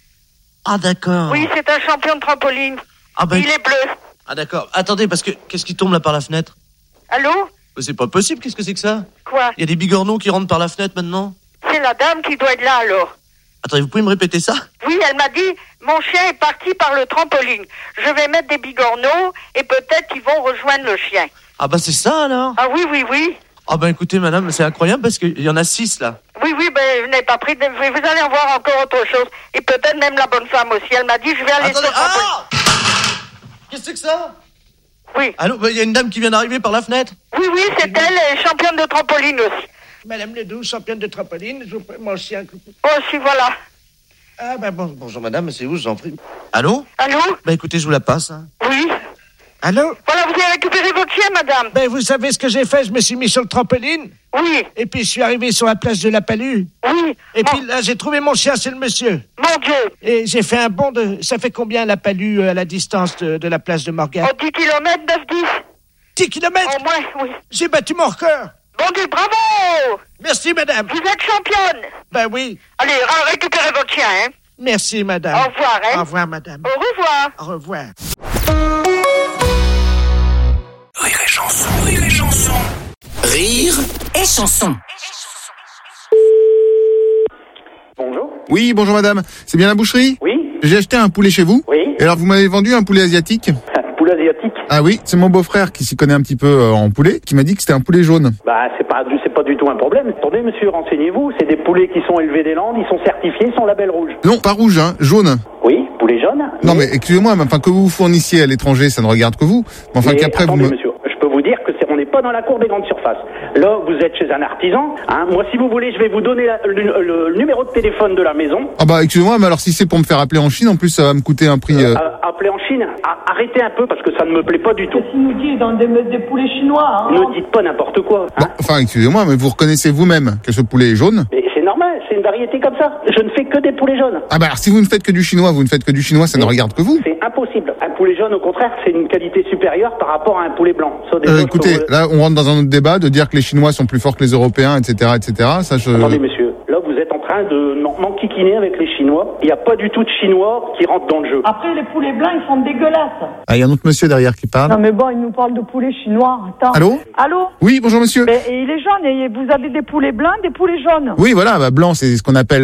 Ah, d'accord. Oui, c'est un champion de trampoline. Ah, bah, Il est bleu. Ah, d'accord. Attendez, parce que qu'est-ce qui tombe là par la fenêtre? Allô? Mais c'est pas possible, qu'est-ce que c'est que ça? Quoi? Il y a des bigorneaux qui rentrent par la fenêtre maintenant? C'est la dame qui doit être là, alors. Attendez, vous pouvez me répéter ça? Oui, elle m'a dit, mon chien est parti par le trampoline. Je vais mettre des bigorneaux et peut-être qu'ils vont rejoindre le chien. Ah, bah, c'est ça alors? Ah oui, oui, oui. Ah, bah, écoutez, madame, c'est incroyable parce qu'il y en a six là. Oui, oui, ben, je n'ai pas pris de... Vous allez en voir encore autre chose. Et peut-être même la bonne femme aussi. Elle m'a dit, je vais aller Attendez, sur le trampoline. ah! Qu'est-ce que c'est que ça? Oui. Allô, bah, il y a une dame qui vient d'arriver par la fenêtre? Oui, oui, c'est elle, elle est championne de trampoline aussi. Madame Ledoux, championne de trampoline, je vous prie, mon chien. Oh, si, voilà. Ah, ben bon. Bonjour madame, c'est où, je vous en prie? Allô? Allô? Bah, écoutez, je vous la passe. Hein. Oui. Allô? Voilà, vous avez récupéré votre chien, madame. Ben, vous savez ce que j'ai fait? Je me suis mis sur le trampoline. Oui. Et puis, je suis arrivé sur la plage de la Palue. Oui. Et puis là, j'ai trouvé mon chien, c'est le monsieur. Mon Dieu. Et j'ai fait un bond de... Ça fait combien la Palue euh, à la distance de, de la plage de Morgat? Oh, dix kilomètres, neuf dix. dix kilomètres? Au moins, oui. J'ai battu mon record. Bon Dieu, bravo. Merci, madame. Vous êtes championne. Ben oui. Allez, ra- récupérez votre chien, hein. Merci, madame. Au revoir, hein. Au revoir, madame. Au revoir. Au revoir. Rire et chanson. Rire et chanson. Rire et chanson. Bonjour. Oui, bonjour madame. C'est bien la boucherie? Oui. J'ai acheté un poulet chez vous. Oui. Et alors vous m'avez vendu un poulet asiatique? Poulet asiatique. Ah oui, c'est mon beau-frère qui s'y connaît un petit peu euh, en poulet, qui m'a dit que c'était un poulet jaune. Bah, c'est pas, du- c'est pas du tout un problème. Attendez, monsieur, renseignez-vous. C'est des poulets qui sont élevés des Landes, ils sont certifiés, sont label rouge. Non, pas rouge, hein, jaune. Oui, poulet jaune. Non mais excusez-moi, mais enfin que vous vous fournissiez à l'étranger, ça ne regarde que vous. Mais enfin Mais qu'après vous attendez, me... monsieur, je peux vous dire que c'est, on n'est pas dans la cour des grandes surfaces. Là, vous êtes chez un artisan. Hein. Moi, si vous voulez, je vais vous donner la- le, le- le numéro de téléphone de la maison. Ah bah excusez-moi, mais alors si c'est pour me faire appeler en Chine, en plus ça va me coûter un prix... euh, Euh, appelez en Chine. A- arrêtez un peu parce que ça ne me plaît pas du tout. Il nous dit dans des, des poulets chinois. Hein. Ne dites pas n'importe quoi. Hein. Enfin, excusez-moi, mais vous reconnaissez vous-même que ce poulet est jaune? Mais c'est normal, c'est une variété comme ça. Je ne fais que des poulets jaunes. Ah bah alors si vous ne faites que du chinois, vous ne faites que du chinois, ça ne regarde que vous. C'est impossible. Un poulet jaune, au contraire, c'est une qualité supérieure par rapport à un poulet blanc. Ça, déjà, Euh, je écoutez, peux- là on rentre dans un autre débat de dire que les Chinois sont plus forts que les Européens, et cetera, et cetera. Ça, je... Attendez, monsieur, là, vous êtes en train de m'en- m'enquiquiner avec les Chinois. Il n'y a pas du tout de Chinois qui rentrent dans le jeu. Après, les poulets blancs, ils sont dégueulasses. Ah, il y a un autre monsieur derrière qui parle. Non, mais bon, il nous parle de poulets chinois. Attends. Allô Allô Oui, bonjour monsieur. Mais, et il est jaune, et vous avez des poulets blancs, des poulets jaunes. Oui, voilà, bah, blanc, c'est ce qu'on appelle